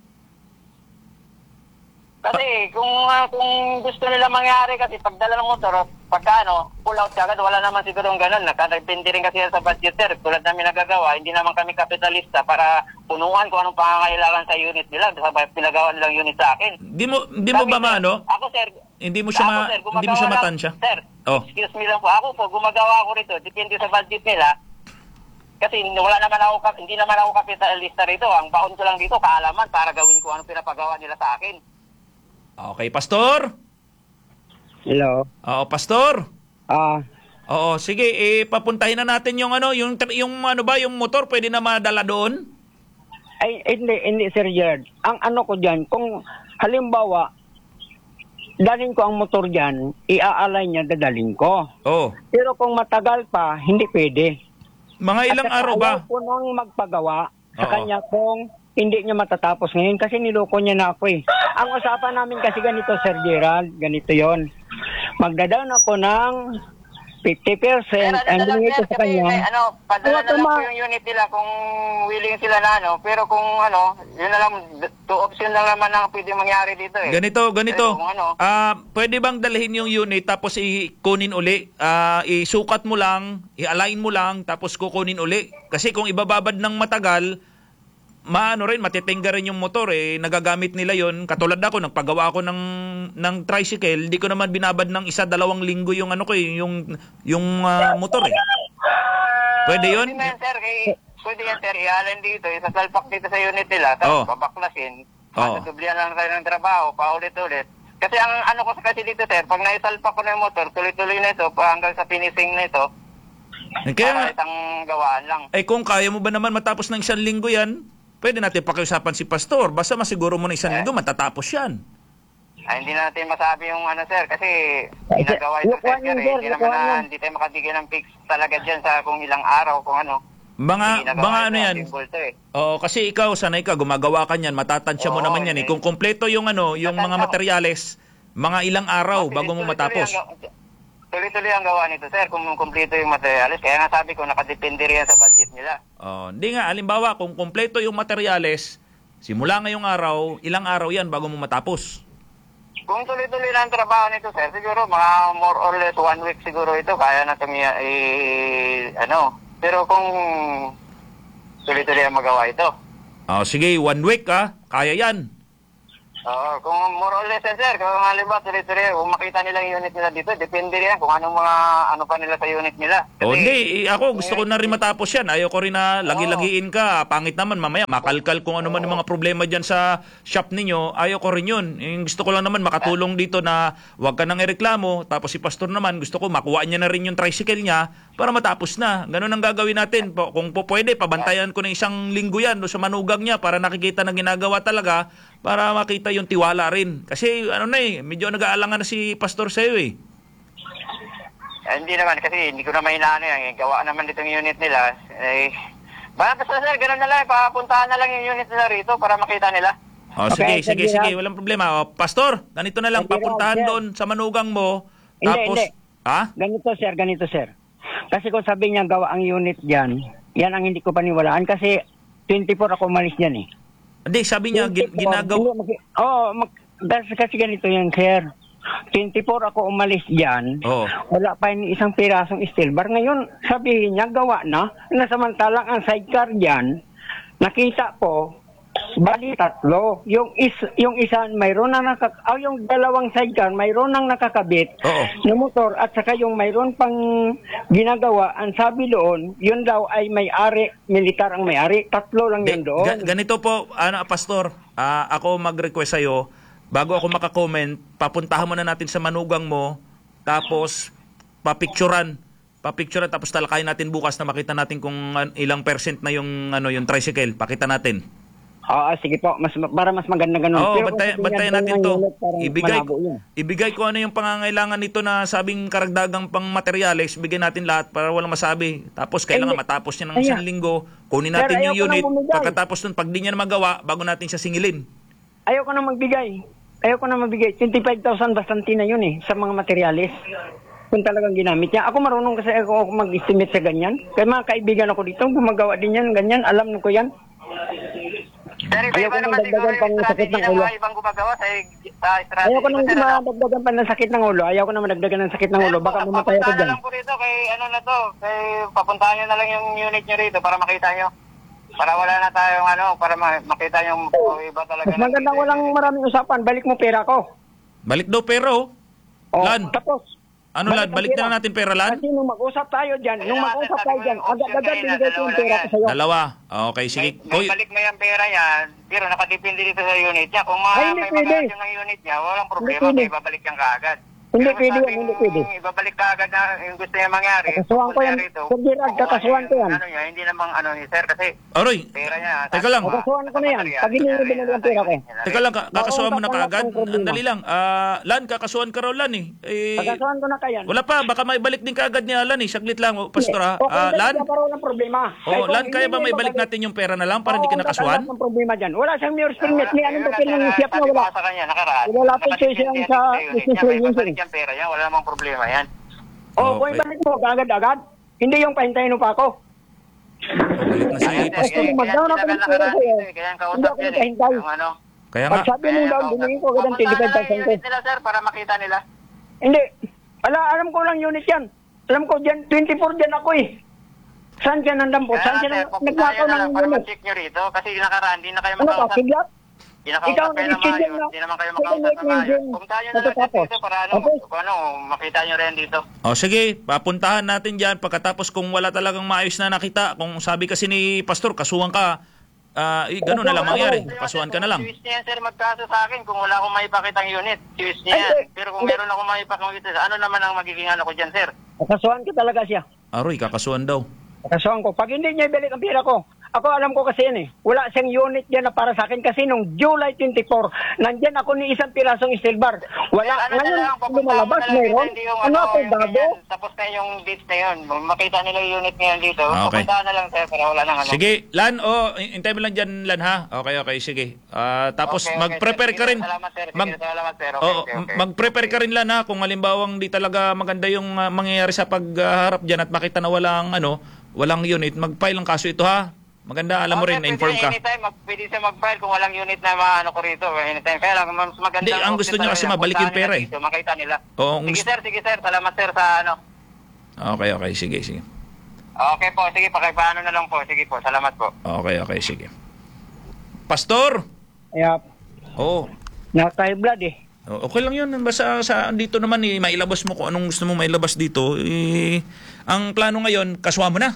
Speaker 4: Kasi kung gusto nila mangyari, kasi pagdala ng motor, pagka pull out kagad, wala naman siguro ganun. Nakadepende rin kasi yan sa budget, sir. Tulad namin nagagawa, hindi naman kami kapitalista para punuan kung anong pangangailangan sa unit nila. Sa pinagawa nilang unit sa akin.
Speaker 3: Hindi mo ba maano?
Speaker 4: Ako, sir.
Speaker 3: Hindi mo siya matansya?
Speaker 4: Sir,
Speaker 3: Oh.
Speaker 4: excuse me lang po. Ako po, gumagawa ako rito. Depende sa budget nila. Kasi hindi naman ako kapitalista rito. Ang baon ko lang dito, kaalaman para gawin ko ano pinapagawa nila sa akin.
Speaker 3: Okay, Pastor?
Speaker 5: Hello.
Speaker 3: Oo, Pastor?
Speaker 5: Ah,
Speaker 3: Oo, sige, papuntahin na natin yung yung motor, pwede na madala doon?
Speaker 5: ay, hindi, Sir Gerald. Ang ano ko dyan, kung halimbawa, dalhin ko ang motor dyan, iaalay niya, dadalhin ko.
Speaker 3: Oo.
Speaker 5: Pero kung matagal pa, hindi pwede.
Speaker 3: Mga ilang
Speaker 5: At saka
Speaker 3: araw ba?
Speaker 5: ayaw ko nang magpagawa sa
Speaker 3: Oo.
Speaker 5: kanya kung hindi niya matatapos ngayon kasi niloko niya na ako eh. Ang usapan namin kasi ganito, Sir Gerald, ganito yon. Magdadaan ako ng 50% and bigay ko sa kanya.
Speaker 4: Padala na lang po yung unit nila kung willing sila na pero kung yun na lang, two option lang naman ang pwede mangyari dito eh.
Speaker 3: Ganito.
Speaker 4: Kung
Speaker 3: Pwede bang dalhin yung unit tapos ikunin uli? Isukat mo lang, i-align mo lang, tapos kukunin uli. Kasi kung ibababad ng matagal, matitingga rin yung motor eh. Nagagamit nila yon. Katulad ako, nagpagawa ako ng tricycle, di ko naman binabad ng 1-2 linggo yung yung motor eh. Pwede yun?
Speaker 4: Pwede yan, sir. Pwede yan, sir. Ialin dito, isasalpak dito sa unit nila, tapos babaklasin. Matutublihan lang kayo ng trabaho, paulit-ulit. Kasi ang ko kasi dito, sir, pag naisalpak ko na yung motor, tuloy-tuloy na ito, hanggang sa finishing na ito, para isang gawaan lang.
Speaker 3: Kung kaya mo ba naman matapos ng 1 linggo yan, pwede natin pakiusapan si Pastor. Basta masiguro mo na 1 linggo, matatapos yan.
Speaker 4: Hindi na natin masabi yung sir, kasi ginagawa ito, sir. Hindi tayo makabigyan ng fix talaga dyan sa kung ilang araw, kung ano.
Speaker 3: Mga ano yan? Oo, kasi ikaw, sanay ka, gumagawa ka niyan, matatansya mo naman yan eh. Kung kompleto yung mga materyales, mga ilang araw bago mo matapos.
Speaker 4: Tuloy-tuloy ang gawa nito, sir, kung kumpleto yung materyales. Kaya nga sabi ko, nakadepende rin sa budget nila.
Speaker 3: Hindi nga, halimbawa, kung kumpleto yung materyales, simula ngayong araw, ilang araw yan bago mo matapos?
Speaker 4: Kung tuloy-tuloy na ang trabaho nito, sir, siguro mga more or less 1 week siguro ito, kaya na itong Pero kung tuloy-tuloy ang magawa ito.
Speaker 3: Sige, 1 week kaya yan.
Speaker 4: Oo, kung more or less, sir, kung halimbawa tuloy-tuloy, kung makita nila yung unit nila dito, depende rin kung anong mga pa nila sa unit nila.
Speaker 3: Hindi, ako gusto ko na rin matapos yan. Ayaw ko rin na lagi-lagiin ka. Pangit naman mamaya, makalkal kung ano man yung mga problema dyan sa shop ninyo. Ayaw ko rin yun. Gusto ko lang naman makatulong dito na huwag ka nang ireklamo. Tapos si Pastor naman, gusto ko makuha niya na rin yung tricycle niya para matapos na. Ganun ang gagawin natin. Kung pwede, pabantayan ko na 1 linggo yan sa manugang niya para nakikita na ginagawa talaga, para makita yung tiwala rin. Kasi medyo nag-aalangan na si Pastor sa'yo eh.
Speaker 4: Hindi naman, kasi hindi ko na mainano yan. Gawa naman dito yung unit nila. Basta sir, gano'n na lang. Papuntahan na lang yung unit nila rito para makita nila.
Speaker 3: Sige,
Speaker 5: Okay,
Speaker 3: sige,
Speaker 5: Sir
Speaker 3: sige.
Speaker 5: Gerald.
Speaker 3: Walang problema. Pastor, ganito na lang.
Speaker 5: Sir Gerald,
Speaker 3: Papuntahan
Speaker 5: sir.
Speaker 3: doon sa manugang mo.
Speaker 5: Hindi,
Speaker 3: Tapos,
Speaker 5: hindi.
Speaker 3: ha?
Speaker 5: Ganito sir. Kasi kung sabi niya gawa ang unit dyan, yan ang hindi ko paniwalaan kasi 24 ako umalis dyan eh.
Speaker 3: Hindi, sabi niya,
Speaker 5: 24,
Speaker 3: ginagawa.
Speaker 5: Kasi ganito yan, sir. 24 ako umalis dyan.
Speaker 3: Oo.
Speaker 5: Wala pa yung isang pirasong steel bar. Ngayon, sabihin niya, gawa na samantalang ang sidecar dyan, nakita ko, bali 3. Yung isa, mayroon na yung dalawang sidecar, mayroon nang nakakabit
Speaker 3: Oo.
Speaker 5: na motor at saka yung mayroon pang ginagawa, ang sabi doon, yun daw ay may-ari, militar ang may-ari. 3 lang yun doon.
Speaker 3: Ganito po, Pastor, ako mag-request sa'yo, bago ako makakomment, papuntahan mo na natin sa manugang mo, tapos papicturan, tapos talakayin natin bukas na makita natin kung ilang percent na yung tricycle. Pakita natin.
Speaker 5: Sige po, para mas maganda ganun.
Speaker 3: Oo,
Speaker 5: Pero kung
Speaker 3: bantayan
Speaker 5: sabihin
Speaker 3: natin
Speaker 5: niya,
Speaker 3: to.
Speaker 5: unit, parang malabo yun.
Speaker 3: Ibigay ko ano yung pangangailangan nito na sabing karagdagang pang materyales, bigyan natin lahat para walang masabi. Tapos kailangan
Speaker 5: Hindi.
Speaker 3: matapos niya ng isang linggo, kunin
Speaker 5: Sir,
Speaker 3: natin yung
Speaker 5: ayoko
Speaker 3: unit,
Speaker 5: nang bumigay.
Speaker 3: pagkatapos nun, pag di niya na magawa, bago natin siya singilin.
Speaker 5: Ayoko na magbigay. 25,000 bastante na yun eh, sa mga materyales. Kung talagang ginamit niya. Ako marunong kasi ako mag-estimate sa ganyan. Kaya mga kaibigan ako dito, gumagawa din yan, ganyan. Alam ko yan.
Speaker 4: Sir,
Speaker 5: Ayoko
Speaker 4: iba
Speaker 5: nang
Speaker 4: naman siguro
Speaker 5: dagdagan pang
Speaker 4: yung
Speaker 5: sakit
Speaker 4: strategy
Speaker 5: ng
Speaker 4: ng
Speaker 5: ulo.
Speaker 4: mga ibang gumagawa sa strategy.
Speaker 5: Ayoko nang
Speaker 4: Sir, ano?
Speaker 5: madagdagan pa ng sakit ng ulo. Ayoko na madagdagan ng sakit ng ulo. Baka mamatay ako
Speaker 4: Papuntahan na
Speaker 5: dyan.
Speaker 4: lang po rito kay papuntahan nyo na lang yung unit nyo rito para makita nyo. Para wala na tayong para makita yung iba talaga.
Speaker 5: Mas magandang walang maraming usapan. Balik mo pera ko.
Speaker 3: Balik daw pero, Lan.
Speaker 5: Tapos.
Speaker 3: Lan, balik
Speaker 5: ang
Speaker 3: na natin pera, Lan?
Speaker 5: Kasi nung mag-usap tayo dyan, agad-agad binigay ko yung pera ko sa'yo.
Speaker 3: Dalawa. Okay, sige.
Speaker 4: May balik mo yung pera yan, pero nakadepende dito sa unit niya. Kung
Speaker 5: Ay,
Speaker 4: may
Speaker 5: hindi pwede.
Speaker 4: mag-action ng unit niya, walang problema,
Speaker 5: Hindi pwede.
Speaker 4: may ibabalik yan kaagad.
Speaker 5: Hindi
Speaker 4: Pero
Speaker 5: pwede yan,
Speaker 4: sabing
Speaker 5: hindi pwede.
Speaker 4: Ibabalik kaagad na yung gusto niya mangyari.
Speaker 5: Kakasuhan ko yan. Sir Gerald, kakasuhan ko yan.
Speaker 4: Hindi namang sir, kasi
Speaker 3: Aroy,
Speaker 4: pera niya.
Speaker 3: teka lang.
Speaker 5: Kakasuhan ko na yan. Pag hindi mo binigyan ang pera ko.
Speaker 3: Teka lang, kakasuhan mo na kaagad.
Speaker 5: Wala akong
Speaker 3: Andali lang. Lan, kakasuhan ka raw, Lan eh.
Speaker 5: Kakasuhan ko na kayan.
Speaker 3: Wala pa, baka maibalik din kaagad niya, Lan eh. Saglit lang, Pastor ha.
Speaker 5: Okay,
Speaker 3: Lan,
Speaker 5: para walang problema.
Speaker 3: Lan, kaya ba may balik natin yung pera na lang para hindi ka nakasuhan?
Speaker 5: Wala problema dyan. Wala siyang mirrors permit. May anong papel ng siyap na wala.
Speaker 4: Sa kanya, nakaraan.
Speaker 5: Wala pa siya sa business relationship.
Speaker 4: Ibabalik yung pera niya, wala namang problema yan.
Speaker 5: Kung ibalik mo, agad-agad. Hindi yung pahintayin mo pa ako.
Speaker 3: Balik na si Pastor.
Speaker 5: Magdaw na pala pera sa'yo.
Speaker 4: Kaya ang
Speaker 5: Hindi
Speaker 4: kausap
Speaker 5: ako
Speaker 4: yan
Speaker 5: nagkahintay.
Speaker 3: Kaya nga,
Speaker 5: Pag sabi mo daw, binigyan ko agad ang 25,000 ko.
Speaker 4: unit nila, sir, para makita nila.
Speaker 5: Hindi. Alam ko lang unit yan. Alam ko dyan, 24 dyan ako eh. Saan siya nandang po? Saan siya nagnakaw ng
Speaker 4: para
Speaker 5: unit?
Speaker 4: ma-check nyo rito, kasi nakaraan, di na kayo
Speaker 5: Ano ka,
Speaker 4: makausap.
Speaker 5: siglat?
Speaker 4: Di na kausap kayo na maayos. Di naman kayo makausap na maayos. Pumuntahan nyo na lang dito para makita nyo rin dito.
Speaker 3: sige, papuntahan natin dyan. Pagkatapos kung wala talagang maayos na nakita, kung sabi kasi ni Pastor, kasuhan ka, ganun na lang mangyari. Kasuhan ka na lang.
Speaker 4: Siwis niya yan, sir, magkaso sa akin kung wala akong maipakitang unit. Siwis niya yan. Pero kung meron akong maipakitang ano naman ang magiging ko dyan, sir?
Speaker 5: Kasuhan ko talaga siya.
Speaker 3: Aroy, kakasuhan daw.
Speaker 5: Kasuhan ko. Pag hindi niya ibalik ang pera ko, ako alam ko kasi yan eh. Wala siyang unit dyan na para sa akin kasi nung July 24, nandyan ako ni isang pirasong steel bar. Wala. Ngayon, lumalabas mayroon. Ano ako, bago?
Speaker 4: Tapos na yung dates na yun. Makita nila yung unit ngayon dito.
Speaker 3: Okay.
Speaker 4: Papuntahan na lang, sir, para wala nang
Speaker 3: Sige, Lan, hintay mo lang dyan, Lan, ha? Okay, sige. Tapos
Speaker 4: Okay,
Speaker 3: mag-prepare
Speaker 4: sir.
Speaker 3: ka rin.
Speaker 4: Salamat, sir.
Speaker 3: Mag-
Speaker 4: Salamat, sir. Okay.
Speaker 3: Mag-prepare ka rin, Lan, ha? Kung halimbawang di talaga maganda yung mangyayari sa pagharap dyan at makita na walang unit, mag-file ang kaso ito, ha? Maganda, alam mo rin, inform ka.
Speaker 4: Anytime, pwede siya mag-file kung walang unit na maano ko rito. Anytime. Kaya lang, mas maganda.
Speaker 3: Hindi, ang gusto niya kasi mabalik yung pera eh.
Speaker 4: Makita nila.
Speaker 3: Oo,
Speaker 4: Sige, sir. Salamat, sir, sa
Speaker 3: Okay, sige.
Speaker 4: Okay po, sige, pakipaano na lang po. Sige po, salamat po.
Speaker 3: Okay, sige. Pastor!
Speaker 5: Yep.
Speaker 3: Oo.
Speaker 5: Naka-high blood eh.
Speaker 3: Okay lang yun. Basta dito naman, mailabas mo kung anong gusto mo mailabas dito. Ang plano ngayon, kasuha mo na.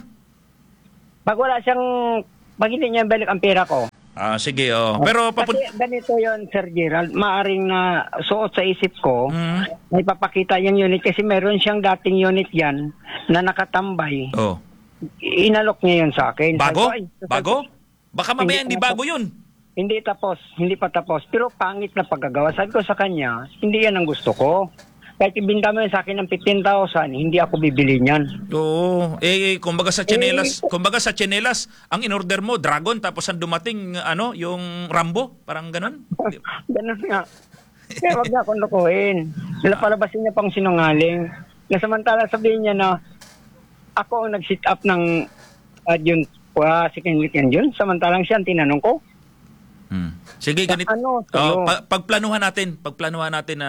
Speaker 5: Pag wala siyang, pag hindi niya balik ang pera ko.
Speaker 3: Sige, Pero
Speaker 5: Kasi ganito yon Sir Gerald, maaring na suot sa isip ko, may papakita yung unit kasi meron siyang dating unit yan na nakatambay.
Speaker 3: Oh.
Speaker 5: Inalok niya yun sa akin.
Speaker 3: Bago?
Speaker 5: Sabi ko, "Ay,
Speaker 3: Bago? Baka mamaya hindi bago yun.
Speaker 5: Hindi pa tapos. Pero pangit na paggagawa. Sabi ko sa kanya, hindi yan ang gusto ko. Kahit ibinta mo yun sa akin ng 15,000, hindi ako bibili niyan.
Speaker 3: Oo. Kumbaga sa tsinelas, ang in-order mo, Dragon, tapos ang dumating, yung Rambo, parang ganon.
Speaker 5: Ganun nga. Kaya wag na akong lukuhin. Palabasin niya pang sinungaling. Na samantala sabihin niya na ako ang nag-sit up ng yun, second weekend yun. Samantalang siya ang tinanong ko.
Speaker 3: Sige, ganito. Pagplanuhan natin na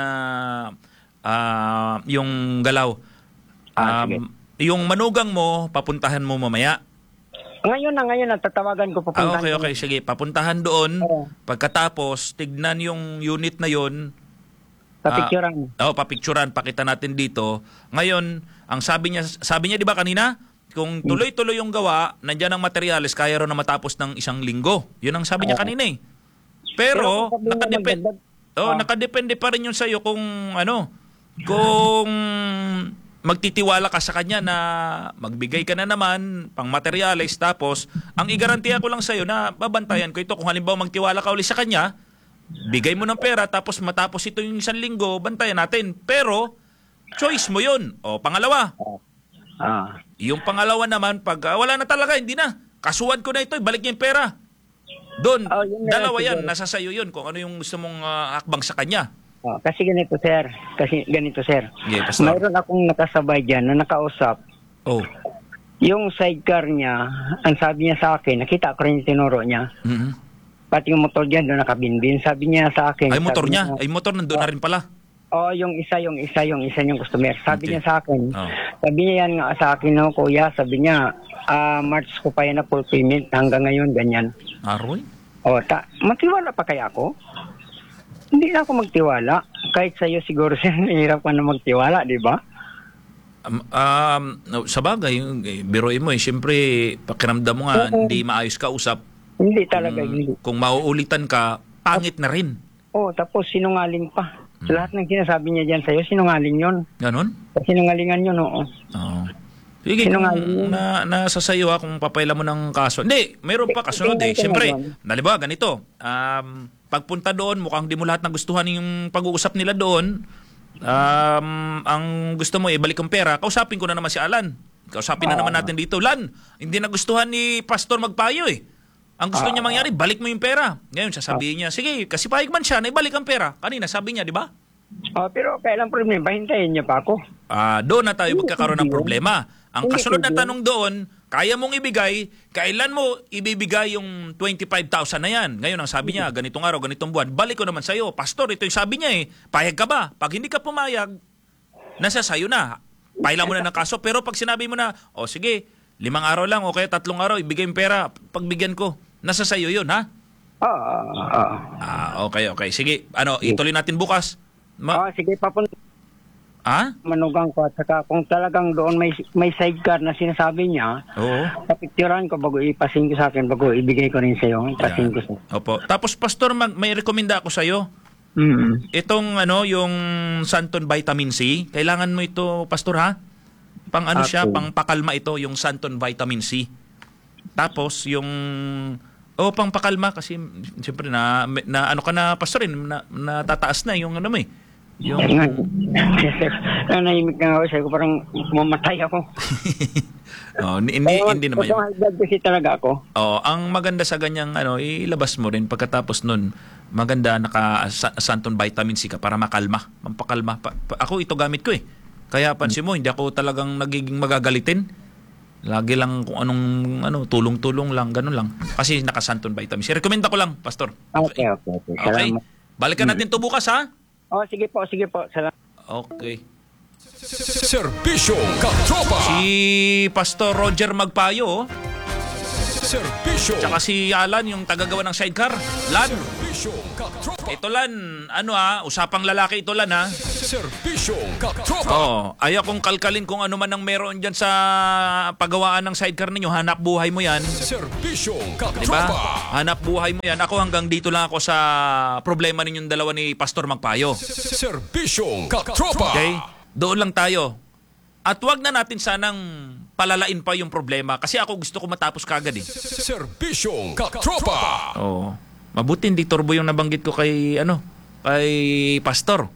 Speaker 3: yung galaw.
Speaker 5: Sige.
Speaker 3: Yung manugang mo, papuntahan mo mamaya.
Speaker 5: Ngayon na, tatawagan ko papuntahan.
Speaker 3: Okay. Sige, papuntahan doon.
Speaker 5: Oo.
Speaker 3: Pagkatapos, tignan yung unit na yon.
Speaker 5: Papicturan.
Speaker 3: Papicturan. Pakita natin dito. Ngayon, ang sabi niya, di ba kanina? Kung tuloy-tuloy yung gawa, nandiyan ang materyales, kaya rin na matapos ng 1 linggo. Yun ang sabi niya kanina eh. Pero nakadepende pa rin yun sa'yo kung kung magtitiwala ka sa kanya na magbigay ka na naman pang materyales, tapos ang igarantiya ko lang sa'yo na babantayan ko ito. Kung halimbawa magtiwala ka ulit sa kanya, bigay mo ng pera, tapos matapos ito yung 1 linggo, bantayan natin. Pero choice mo yun. O pangalawa, yung pangalawa naman, pag wala na talaga, hindi na, kasuhan ko na ito, balik niya yung pera. Doon, dalawa yan, nasa sayo yun kung ano yung gusto mong akbang sa kanya.
Speaker 5: Kasi ganito, sir.
Speaker 3: Yeah, Pastor.
Speaker 5: Mayroon akong nakasabay dyan na nakausap. Yung sidecar niya, ang sabi niya sa akin, nakita ko rin yung tinuro niya.
Speaker 3: Mm-hmm.
Speaker 5: Pati yung motor dyan doon nakabinbin. Sabi niya sa akin.
Speaker 3: Ay, motor niya? Ay, motor nandun na rin pala.
Speaker 5: Yung isa yung customer. Sabi niya sa akin.
Speaker 3: Oh.
Speaker 5: Sabi niya yan nga sa akin, no, kuya. Sabi niya, March ko pa yan na full payment. Hanggang ngayon, ganyan.
Speaker 3: Aroy?
Speaker 5: Matiwala pa kaya ako? Hindi na ako magtiwala. Kahit sa'yo siguro siya, nahirap ka na magtiwala, di ba?
Speaker 3: Sa bagay, biruin mo siyempre, pakiramdam mo nga, hindi maayos ka usap.
Speaker 5: Hindi talaga, hindi.
Speaker 3: Kung mauulitan ka, pangit na rin.
Speaker 5: Tapos sinungaling pa. Sa lahat ng sinasabi niya dyan sa'yo, sinungaling yun.
Speaker 3: Ganon?
Speaker 5: Sinungalingan yun, oo.
Speaker 3: Sige, kung nasa sayo kung papaila mo ng kaso. Hindi, mayroon pa kasunod eh. Siyempre, naliba, ganito. Pagpunta doon, mukhang di mo lahat nagustuhan yung pag-uusap nila doon. Ang gusto mo, balik ang pera. Kausapin ko na naman si Alan. Kausapin na naman natin dito. Lan, hindi nagustuhan ni Pastor magpayo eh. Ang gusto niya mangyari, balik mo yung pera. Ngayon, sasabihin niya, sige, kasi pahig man siya na ibalik ang pera. Kanina, sabi niya, di ba?
Speaker 5: Pero kailang problema, hintayin niya pa ako.
Speaker 3: Doon na tayo magkakaroon ng problema. Ang kasunod na tanong doon, kaya mong ibigay, kailan mo ibibigay yung 25,000 na yan? Ngayon, ang sabi niya, ganitong araw, ganitong buwan, balik ko naman sa'yo. Pastor, ito yung sabi niya payag ka ba? Pag hindi ka pumayag, nasa sayo na. Paila mo na ng kaso. Pero pag sinabi mo na, sige, 5 araw lang o kaya 3 araw, ibigay yung pera, pagbigyan ko, nasa sayo yun, ha? Okay. Sige, ituloy natin bukas.
Speaker 5: Sige, papunta.
Speaker 3: Manugang
Speaker 5: ko at saka kung talagang doon may sidecar na sinasabi niya, papicturan ko bago ipasin ko sa akin, bago ibigay ko rin sa iyo, ipasin ko sa.
Speaker 3: Opo. Tapos Pastor, may rekomenda ako sa iyo. Itong yung Santon Vitamin C, kailangan mo ito, Pastor, ha? Pang siya, pang pakalma ito, yung Santon Vitamin C. Tapos yung pang pakalma kasi siyempre na ka na, Pastor, natataas na yung yung
Speaker 5: nanahimik na ako, sabi ko parang mamatay ako.
Speaker 3: Hindi naman yun.
Speaker 5: High kasi talaga ako.
Speaker 3: Ang maganda sa ganyang ilabas mo rin pagkatapos nun, maganda naka Santon Vitamin C ka para makalma, mampakalma. Ako ito gamit ko Kaya pansin mo, hindi ako talagang nagiging magagalitin. Lagi lang kung anong tulong-tulong lang, ganun lang. Kasi naka Santon Vitamin C. Rekomenda ko lang, Pastor.
Speaker 5: Okay.
Speaker 3: Salamat. Balikan natin to bukas, ha?
Speaker 5: Sige po. Salamat.
Speaker 3: Okay.
Speaker 2: Serbisyo Katropa.
Speaker 3: Si Pastor Roger Magpayo.
Speaker 2: Serbisyo.
Speaker 3: Tsaka si Alan, yung tagagawa ng sidecar. Lan.
Speaker 2: Serbisyo Katropa.
Speaker 3: Ito Lan, usapang lalaki ito Lan, ha?
Speaker 2: Serbisyo Katropa.
Speaker 3: Ayaw kong kalkalin kung ano man ang meron dyan sa paggawaan ng sidecar ninyo. Hanap buhay mo yan.
Speaker 2: Serbisyo Katropa.
Speaker 3: Diba? Hanap buhay mo yan. Ako hanggang dito lang ako sa problema ninyong dalawa ni Pastor Magpayo.
Speaker 2: Serbisyo Katropa.
Speaker 3: Okay? Doon lang tayo. At wag na natin sanang palalain pa yung problema kasi ako gusto ko matapos kagad
Speaker 2: Serbisyo Katropa.
Speaker 3: Mabuti hindi turbo yung nabanggit ko kay kay Pastor.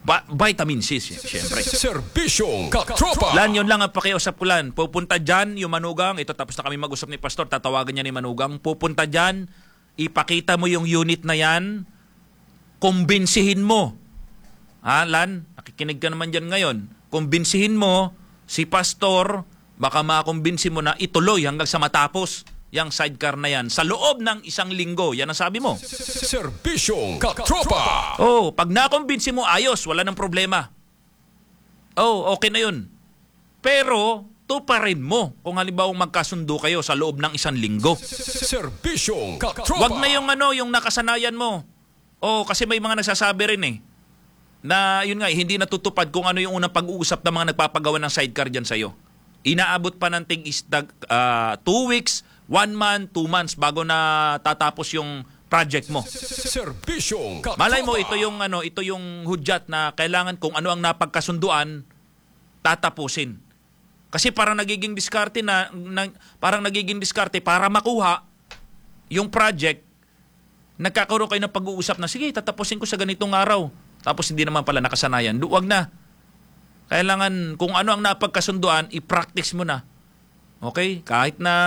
Speaker 3: vitamin C, siyempre.
Speaker 2: Serbisyong katropa.
Speaker 3: Lan, yun lang ang pakiusap ko, Lan. Pupunta dyan yung Manugang. Ito, tapos na kami mag-usap ni Pastor. Tatawagan niya ni Manugang. Pupunta dyan, ipakita mo yung unit na yan. Kumbinsihin mo. Ha, Lan? Nakikinig ka naman dyan ngayon. Kumbinsihin mo si Pastor, baka makumbinsi mo na ituloy hanggang sa matapos yung sidecar na yan sa loob ng 1 linggo. Yan ang sabi mo.
Speaker 2: Serbisyong katropa.
Speaker 3: Oh, pag nakumbinsi mo, ayos, wala nang problema. Oh, okay na yun. Pero, tuparin mo kung halimbawa magkasundo kayo sa loob ng 1 linggo.
Speaker 2: Serbisyong katropa.
Speaker 3: Wag na yung nakasanayan mo. Oh, kasi may mga nagsasabi rin na yun nga, hindi natutupad kung ano yung unang pag-uusap ng mga nagpapagawa ng sidecar dyan sa'yo. Inaabot pa ng 2 weeks, 1 month, 2 months bago na tatapos yung project mo.
Speaker 2: Serbisyong katropa.
Speaker 3: Malay mo, ito yung hudyat na kailangan kung ano ang napagkasunduan, tatapusin. Kasi parang nagiging diskarte para makuha yung project, nagkakaroon kayo ng pag-uusap na, sige, tatapusin ko sa ganitong araw. Tapos hindi naman pala nakasanayan. Huwag na. Kailangan kung ano ang napagkasunduan, i-practice mo na. Okay? Kahit na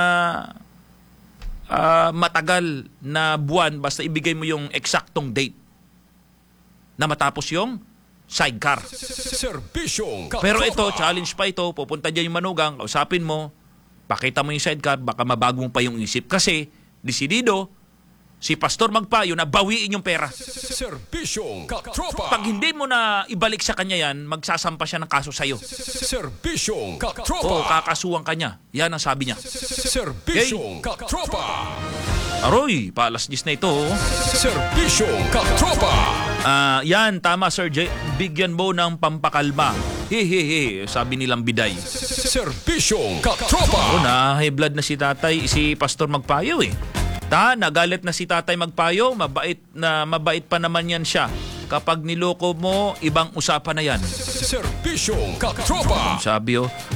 Speaker 3: matagal na buwan, basta ibigay mo yung eksaktong date na matapos yung sidecar.
Speaker 2: Serbisyong katropa.
Speaker 3: Pero ito, challenge pa ito. Pupunta dyan yung Manugang, kausapin mo, pakita mo yung sidecar, baka mabago mo pa yung isip. Kasi, desidido, si Pastor Magpayo na bawiin yung pera.
Speaker 2: Serbisyong katropa.
Speaker 3: Pag hindi mo na ibalik sa kanya yan, magsasampa siya ng kaso sa'yo.
Speaker 2: Serbisyong katropa.
Speaker 3: O, kakasuhan ka niya. Yan ang sabi niya.
Speaker 2: Serbisyong katropa.
Speaker 3: Aroy, pa-10 na ito.
Speaker 2: Serbisyong katropa.
Speaker 3: Yan, tama Sir J. Bigyan mo ng pampakalma. Hehehe, sabi nilang biday.
Speaker 2: Serbisyong katropa.
Speaker 3: O na, high blood na si Pastor Magpayo nagalit na si Tatay Magpayo, mabait pa naman yan siya. Kapag niloko mo, ibang usapan na yan.
Speaker 2: Serbisyong katropa.
Speaker 3: Sabi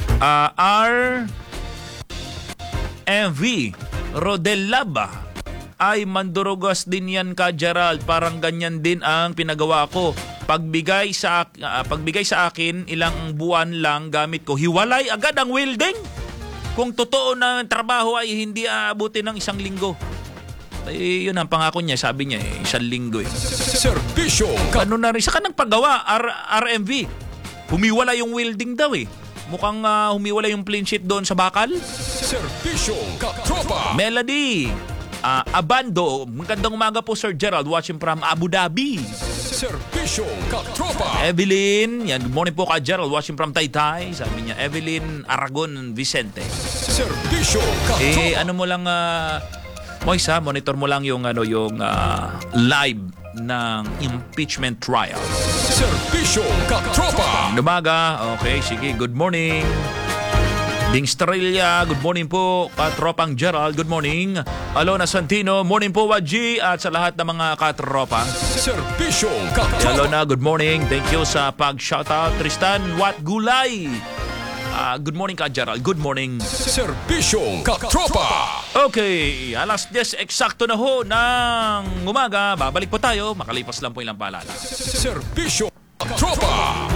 Speaker 3: RMV Rodellaba ay mandurugas din yan ka, Gerald. Parang ganyan din ang pinagawa ko. Pagbigay sa akin, ilang buwan lang gamit ko. Hiwalay agad ang welding. Kung totoo na trabaho ay hindi aabutin ng 1 linggo. Yun ang pangako niya, sabi niya 1 linggo
Speaker 2: Serbisyong katropa.
Speaker 3: Ano na rin sa kanang paggawa, RMV. Humiwala yung welding daw Mukhang humiwala yung plain sheet doon sa bakal.
Speaker 2: Serbisyong katropa.
Speaker 3: Melody Abando, magandang umaga po Sir Gerald, watching from Abu Dhabi.
Speaker 2: Serbisyong katropa.
Speaker 3: Evelyn, yan, good morning po ka Gerald, watching from Taytay. Sabi niya, Evelyn Aragon Vicente.
Speaker 2: Serbisyong katropa.
Speaker 3: Ano mo lang, Moisa, monitor mo lang yung live ng impeachment trial.
Speaker 2: Serbisyong katropa.
Speaker 3: Umaga, okay, sige, good morning. Ding Estrella, good morning po. Katropang Gerald, good morning. Alona Santino, morning po Waji at sa lahat ng mga katropa.
Speaker 2: Serbisyong katropa.
Speaker 3: Alona, good morning. Thank you sa pag-shoutout. Tristan, what gulay? Good morning ka Gerald, good morning.
Speaker 2: Serbisyong katropa.
Speaker 3: Okay, 10:00 eksakto na ho ng umaga. Babalik po tayo, makalipas lang po ilang paalala.
Speaker 2: Serbisyong katropa.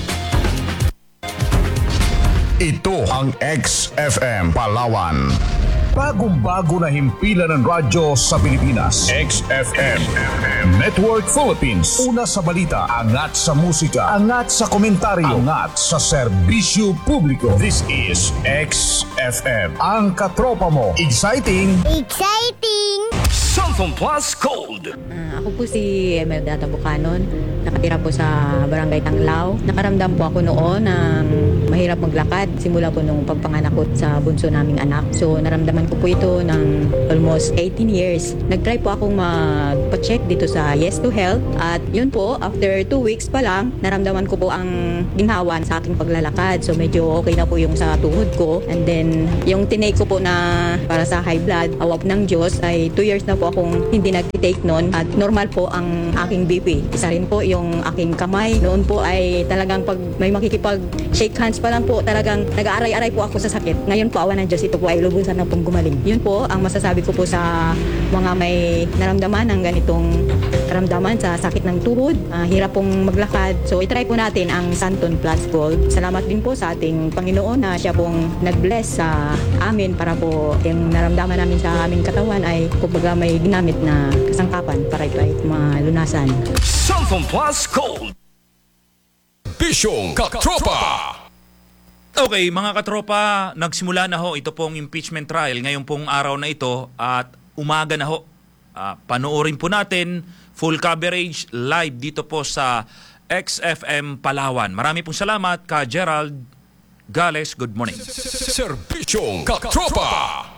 Speaker 6: Ito ang XFM Palawan. Bagong-bago na himpilan ng radyo sa Pilipinas. XFM Network Philippines. Una sa balita, angat sa musika, angat sa komentaryo, angat sa serbisyo publiko. This is XFM. Ang katropa mo. Exciting!
Speaker 1: Cellphone Plus Gold.
Speaker 7: Ako po si Emelda Bucanon. Nakatira po sa Barangay Tanglao. Nakaramdam po ako noon ng mahirap maglakad. Simula po nung pagpanganak ko sa bunso naming anak. So naramdaman ko po ito ng almost 18 years. Nag-try po akong magpa-check dito sa Yes to Health. At yun po, after 2 weeks pa lang, naramdaman ko po ang ginhawan sa aking paglalakad. So medyo okay na po yung sa tuhod ko. And then yung tinake ko po na para sa high blood, awap ng Diyos, ay 2 years na po akong hindi nag-take noon. At normal po ang aking BP. Isa rin po yung aking kamay. Noon po ay talagang pag may makikipag-shake hands pa lang po, talagang nag-aaray-aray po ako sa sakit. Ngayon po, awa ng Diyos, ito po ay lubusan na pong gumaling. Yun po ang masasabi ko po sa mga may naramdaman ng ganitong karamdaman sa sakit ng tuhod, hirap pong maglakad. So itry po natin ang Santon Plus Gold. Salamat din po sa ating Panginoon na siya pong nag-bless sa amin para po yung naramdaman namin sa aming katawan ay kumbaga may ginamit na kasangkapan para ito ay malunasan.
Speaker 2: Santon Plus Gold. Bisyong Katropa.
Speaker 3: Okay, mga katropa, nagsimula na ho ito pong impeachment trial ngayong pong araw na ito at umaga na ho. Panoorin po natin full coverage live dito po sa XFM Palawan. Marami pong salamat ka Gerald Gales. Good morning.
Speaker 2: Serbisyong Katropa.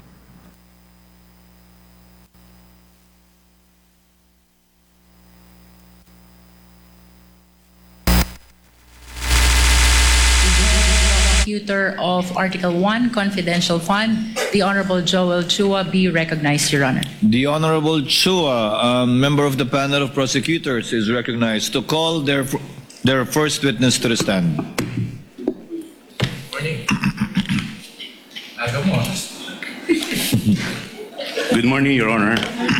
Speaker 8: Prosecutor of Article 1 Confidential Fund, the Honorable Joel Chua, be recognized, Your Honor.
Speaker 9: The Honorable Chua, member of the panel of prosecutors, is recognized to call their first witness to the stand.
Speaker 10: Good morning, Your Honor.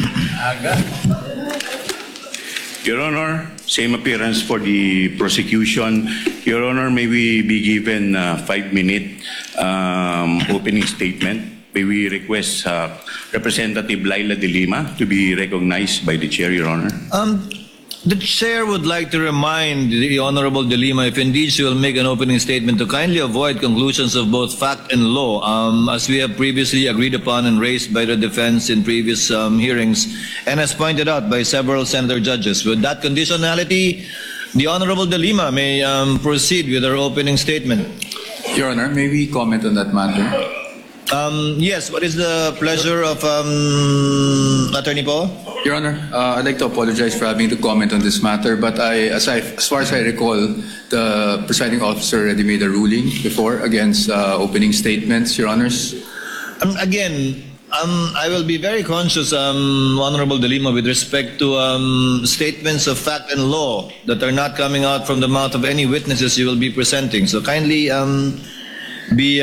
Speaker 10: Your Honor, same appearance for the prosecution. Your Honor, may we be given a 5-minute opening statement? May we request Representative Laila De Lima to be recognized by the Chair, Your Honor?
Speaker 9: The Chair would like to remind the Honorable De Lima, if indeed she will make an opening statement, to kindly avoid conclusions of both fact and law, as we have previously agreed upon and raised by the defense in previous hearings, and as pointed out by several senator judges. With that conditionality, the Honorable De Lima may proceed with her opening statement.
Speaker 11: Your Honor, may we comment on that matter?
Speaker 9: Yes, what is the pleasure of Attorney Paul?
Speaker 11: Your Honor, I'd like to apologize for having to comment on this matter, but as far as I recall, the presiding officer already made a ruling before against opening statements, Your Honors.
Speaker 9: Again, I will be very conscious, Honorable De Lima, with respect to statements of fact and law that are not coming out from the mouth of any witnesses you will be presenting. So kindly be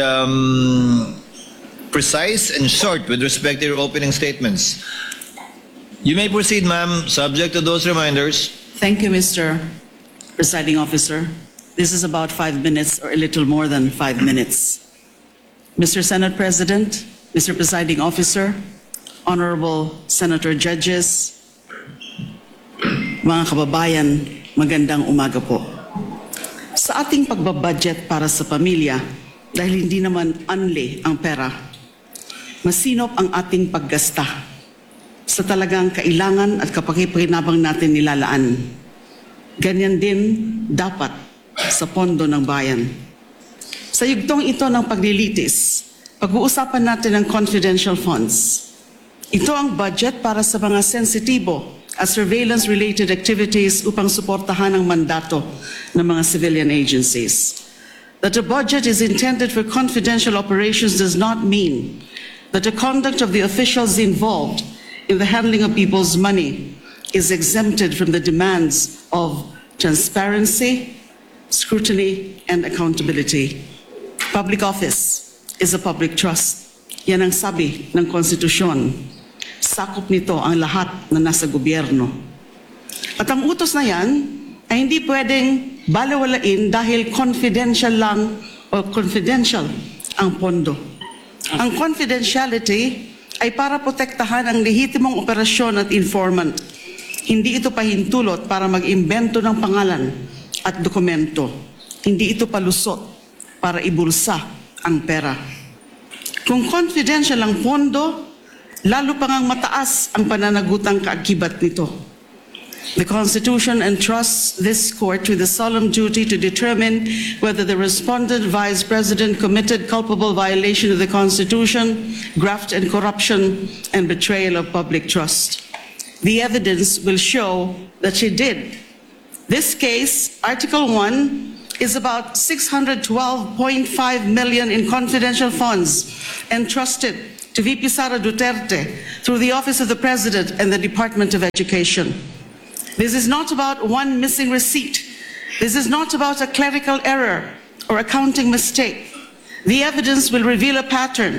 Speaker 9: precise and short with respect to your opening statements. You may proceed, ma'am, subject to those reminders.
Speaker 12: Thank you, Mr. Presiding Officer. This is about 5 minutes or a little more than 5 minutes. Mr. Senate President, Mr. Presiding Officer, Honorable Senator Judges, mga kababayan, magandang umaga po. Sa ating pagbabudget para sa pamilya, dahil hindi naman unli ang pera, masinop ang ating paggasta sa talagang kailangan at kapakipakinabang natin nilalaan. Ganyan din dapat sa pondo ng bayan. Sa yugtong ito ng paglilitis, pag-uusapan natin ang confidential funds. Ito ang budget para sa mga sensitibo at surveillance-related activities upang suportahan ang mandato ng mga civilian agencies. That the budget is intended for confidential operations does not mean that the conduct of the officials involved in the handling of people's money is exempted from the demands of transparency, scrutiny, and accountability. Public office is a public trust. Yan ang sabi ng konstitusyon. Sakop nito ang lahat na nasa gobyerno. At ang utos na yan ay hindi pwedeng balewalain dahil confidential lang o confidential ang pondo. Ang confidentiality ay para protektahan ang lehitimong operasyon at informant. Hindi ito pahintulot para mag-imbento ng pangalan at dokumento. Hindi ito palusot para ibulsa ang pera. Kung confidential ang pondo, lalo pa ngang mataas ang pananagutang kaakibat nito. The Constitution entrusts this court with the solemn duty to determine whether the respondent Vice President committed culpable violation of the Constitution, graft and corruption, and betrayal of public trust. The evidence will show that she did. This case, Article 1, is about 612.5 million in confidential funds entrusted to VP Sara Duterte through the Office of the President and the Department of Education. This is not about one missing receipt. This is not about a clerical error or accounting mistake. The evidence will reveal a pattern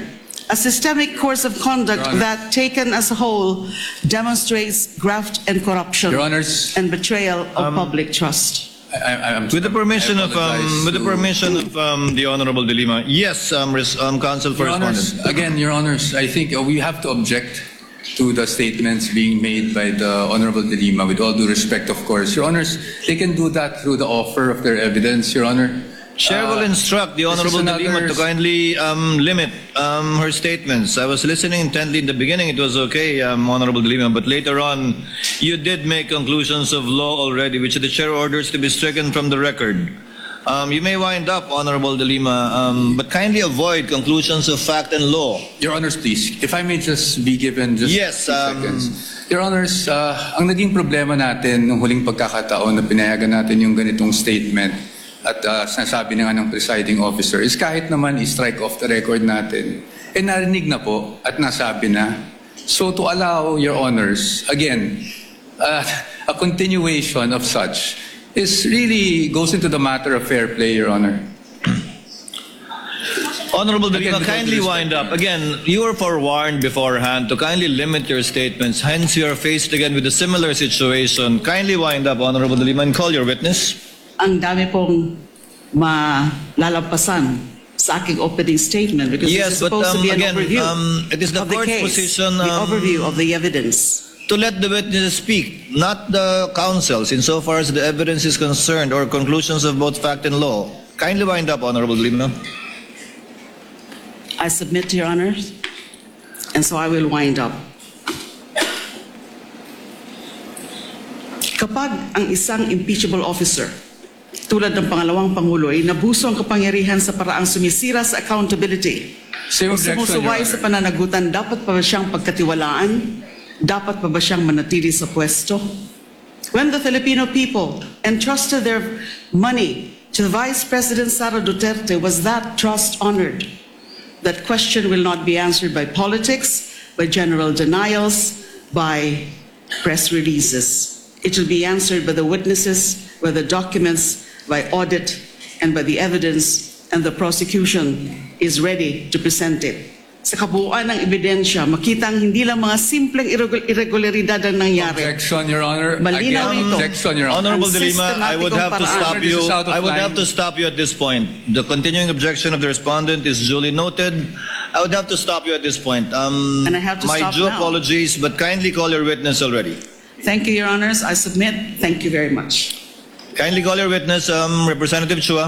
Speaker 12: a systemic course of conduct
Speaker 11: Your Honor.
Speaker 12: that, taken as a whole, demonstrates graft and corruption
Speaker 11: Your Honors.
Speaker 12: and betrayal of public trust.
Speaker 9: With the permission of
Speaker 11: apologize
Speaker 9: the Honorable De Lima, yes, Counsel for
Speaker 11: Your Honors,
Speaker 9: Respondent.
Speaker 11: again, Your Honors, I think we have to object to the statements being made by the Honorable De Lima, with all due respect, of course. Your Honors, they can do that through the offer of their evidence, Your Honor.
Speaker 9: Chair will instruct the
Speaker 11: this is
Speaker 9: Honorable De Lima
Speaker 11: another-
Speaker 9: to kindly limit her statements. I was listening intently in the beginning. It was okay, Honorable De Lima, but later on, you did make conclusions of law already, which the chair orders to be stricken from the record. You may wind up, Honorable De Lima, but kindly avoid conclusions of fact and law.
Speaker 11: Your Honors, please, if I may just be given just
Speaker 9: Yes,
Speaker 11: 2 seconds. Your Honors, ang naging problema natin nung huling pagkakataon na pinayagan natin yung ganitong statement at sinasabi na nga ng presiding officer is kahit naman i-strike off the record natin, narinig na po at nasabi na. So to allow, Your Honors, again, a continuation of such is really goes into the matter of fair play, Your Honor.
Speaker 9: Honorable De
Speaker 11: Again,
Speaker 9: Lima,
Speaker 11: with all
Speaker 9: kindly
Speaker 11: due
Speaker 9: wind up. Again, you were forewarned beforehand to kindly limit your statements. Hence, you are faced again with a similar situation. Kindly wind up, Honorable De Lima, and call your witness.
Speaker 12: Ang dami pong malalampasan sa aking opening statement because
Speaker 9: Yes,
Speaker 12: this is
Speaker 9: but,
Speaker 12: supposed to be an
Speaker 9: again,
Speaker 12: overview
Speaker 9: it is the
Speaker 12: of the
Speaker 9: court's
Speaker 12: case,
Speaker 9: position,
Speaker 12: the overview of the evidence.
Speaker 9: To let the witnesses speak, not the counsels, insofar as the evidence is concerned or conclusions of both fact and law. Kindly wind up, Honorable De Lima.
Speaker 12: I submit to Your Honors, and so I will wind up. Kapag ang isang impeachable officer, tulad ng pangalawang Pangulo, ay nabuso ang kapangyarihan sa paraang sumisira sa accountability
Speaker 11: Same
Speaker 12: o
Speaker 11: objection,
Speaker 12: sumusuway
Speaker 11: Your
Speaker 12: sa pananagutan, dapat pa ba siyang pagkatiwalaan? Dapat pa ba siyang manatili sa pwesto? When the Filipino people entrusted their money to Vice President Sara Duterte, was that trust honored? That question will not be answered by politics, by general denials, by press releases. It will be answered by the witnesses, by the documents, by audit, and by the evidence, and the prosecution is ready to present it. Sa kabuuan ng ebidensya, makitang hindi lang mga simpleng irregularidad ang nangyari.
Speaker 11: Objection, Your Honor.
Speaker 12: Malinaw
Speaker 11: Again,
Speaker 12: ito.
Speaker 11: objection, Your Honor.
Speaker 9: Honorable De Lima, I would have to stop you.
Speaker 11: This is out of
Speaker 9: I would
Speaker 11: line.
Speaker 9: have to stop you at this point. The continuing objection of the respondent is duly noted. I would have to stop you at this point.
Speaker 12: And I have to
Speaker 9: my
Speaker 12: stop
Speaker 9: due
Speaker 12: now.
Speaker 9: apologies, but kindly call your witness already.
Speaker 12: Thank you, Your Honors. I submit. Thank you very much.
Speaker 9: Kindly call your witness, Representative Chua.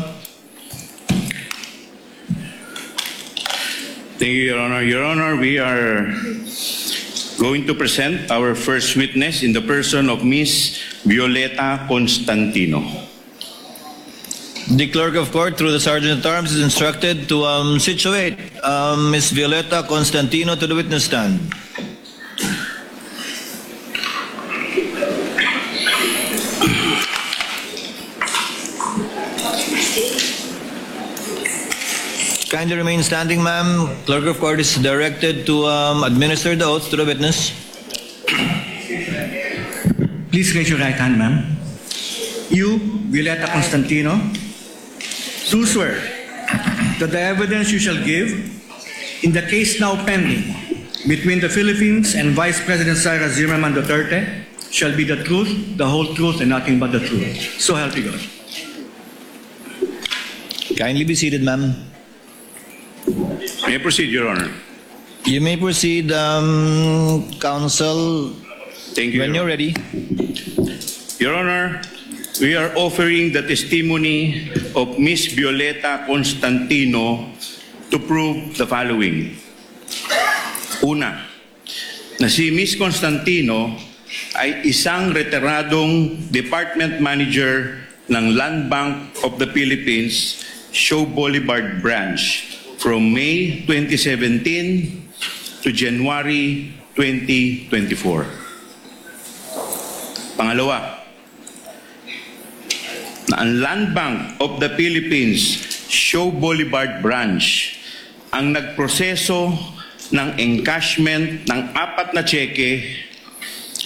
Speaker 10: Thank you, Your Honor. Your Honor, we are going to present our first witness in the person of Ms. Violeta Constantino.
Speaker 9: The clerk of court, through the sergeant at arms, is instructed to situate Ms. Violeta Constantino to the witness stand. Kindly remain standing, ma'am. Clerk of court is directed to administer the oath to the witness.
Speaker 13: Please raise your right hand, ma'am. You, Violeta Constantino, do swear that the evidence you shall give in the case now pending between the Philippines and Vice President Sara Zimmerman Duterte shall be the truth, the whole truth, and nothing but the truth. So help you God.
Speaker 9: Kindly be seated, ma'am.
Speaker 10: May I proceed, Your Honor?
Speaker 9: You may proceed, counsel,
Speaker 10: Thank you,
Speaker 9: when
Speaker 10: Your
Speaker 9: you're ready.
Speaker 10: Your Honor, we are offering the testimony of Ms. Violeta Constantino to prove the following. Una, na si Ms. Constantino ay isang retiradong department manager ng Land Bank of the Philippines, Shaw Boulevard Branch from May 2017 to January 2024. Pangalawa, na ang Land Bank of the Philippines, Shaw Boulevard Branch, ang nagproseso ng encashment ng 4 na cheque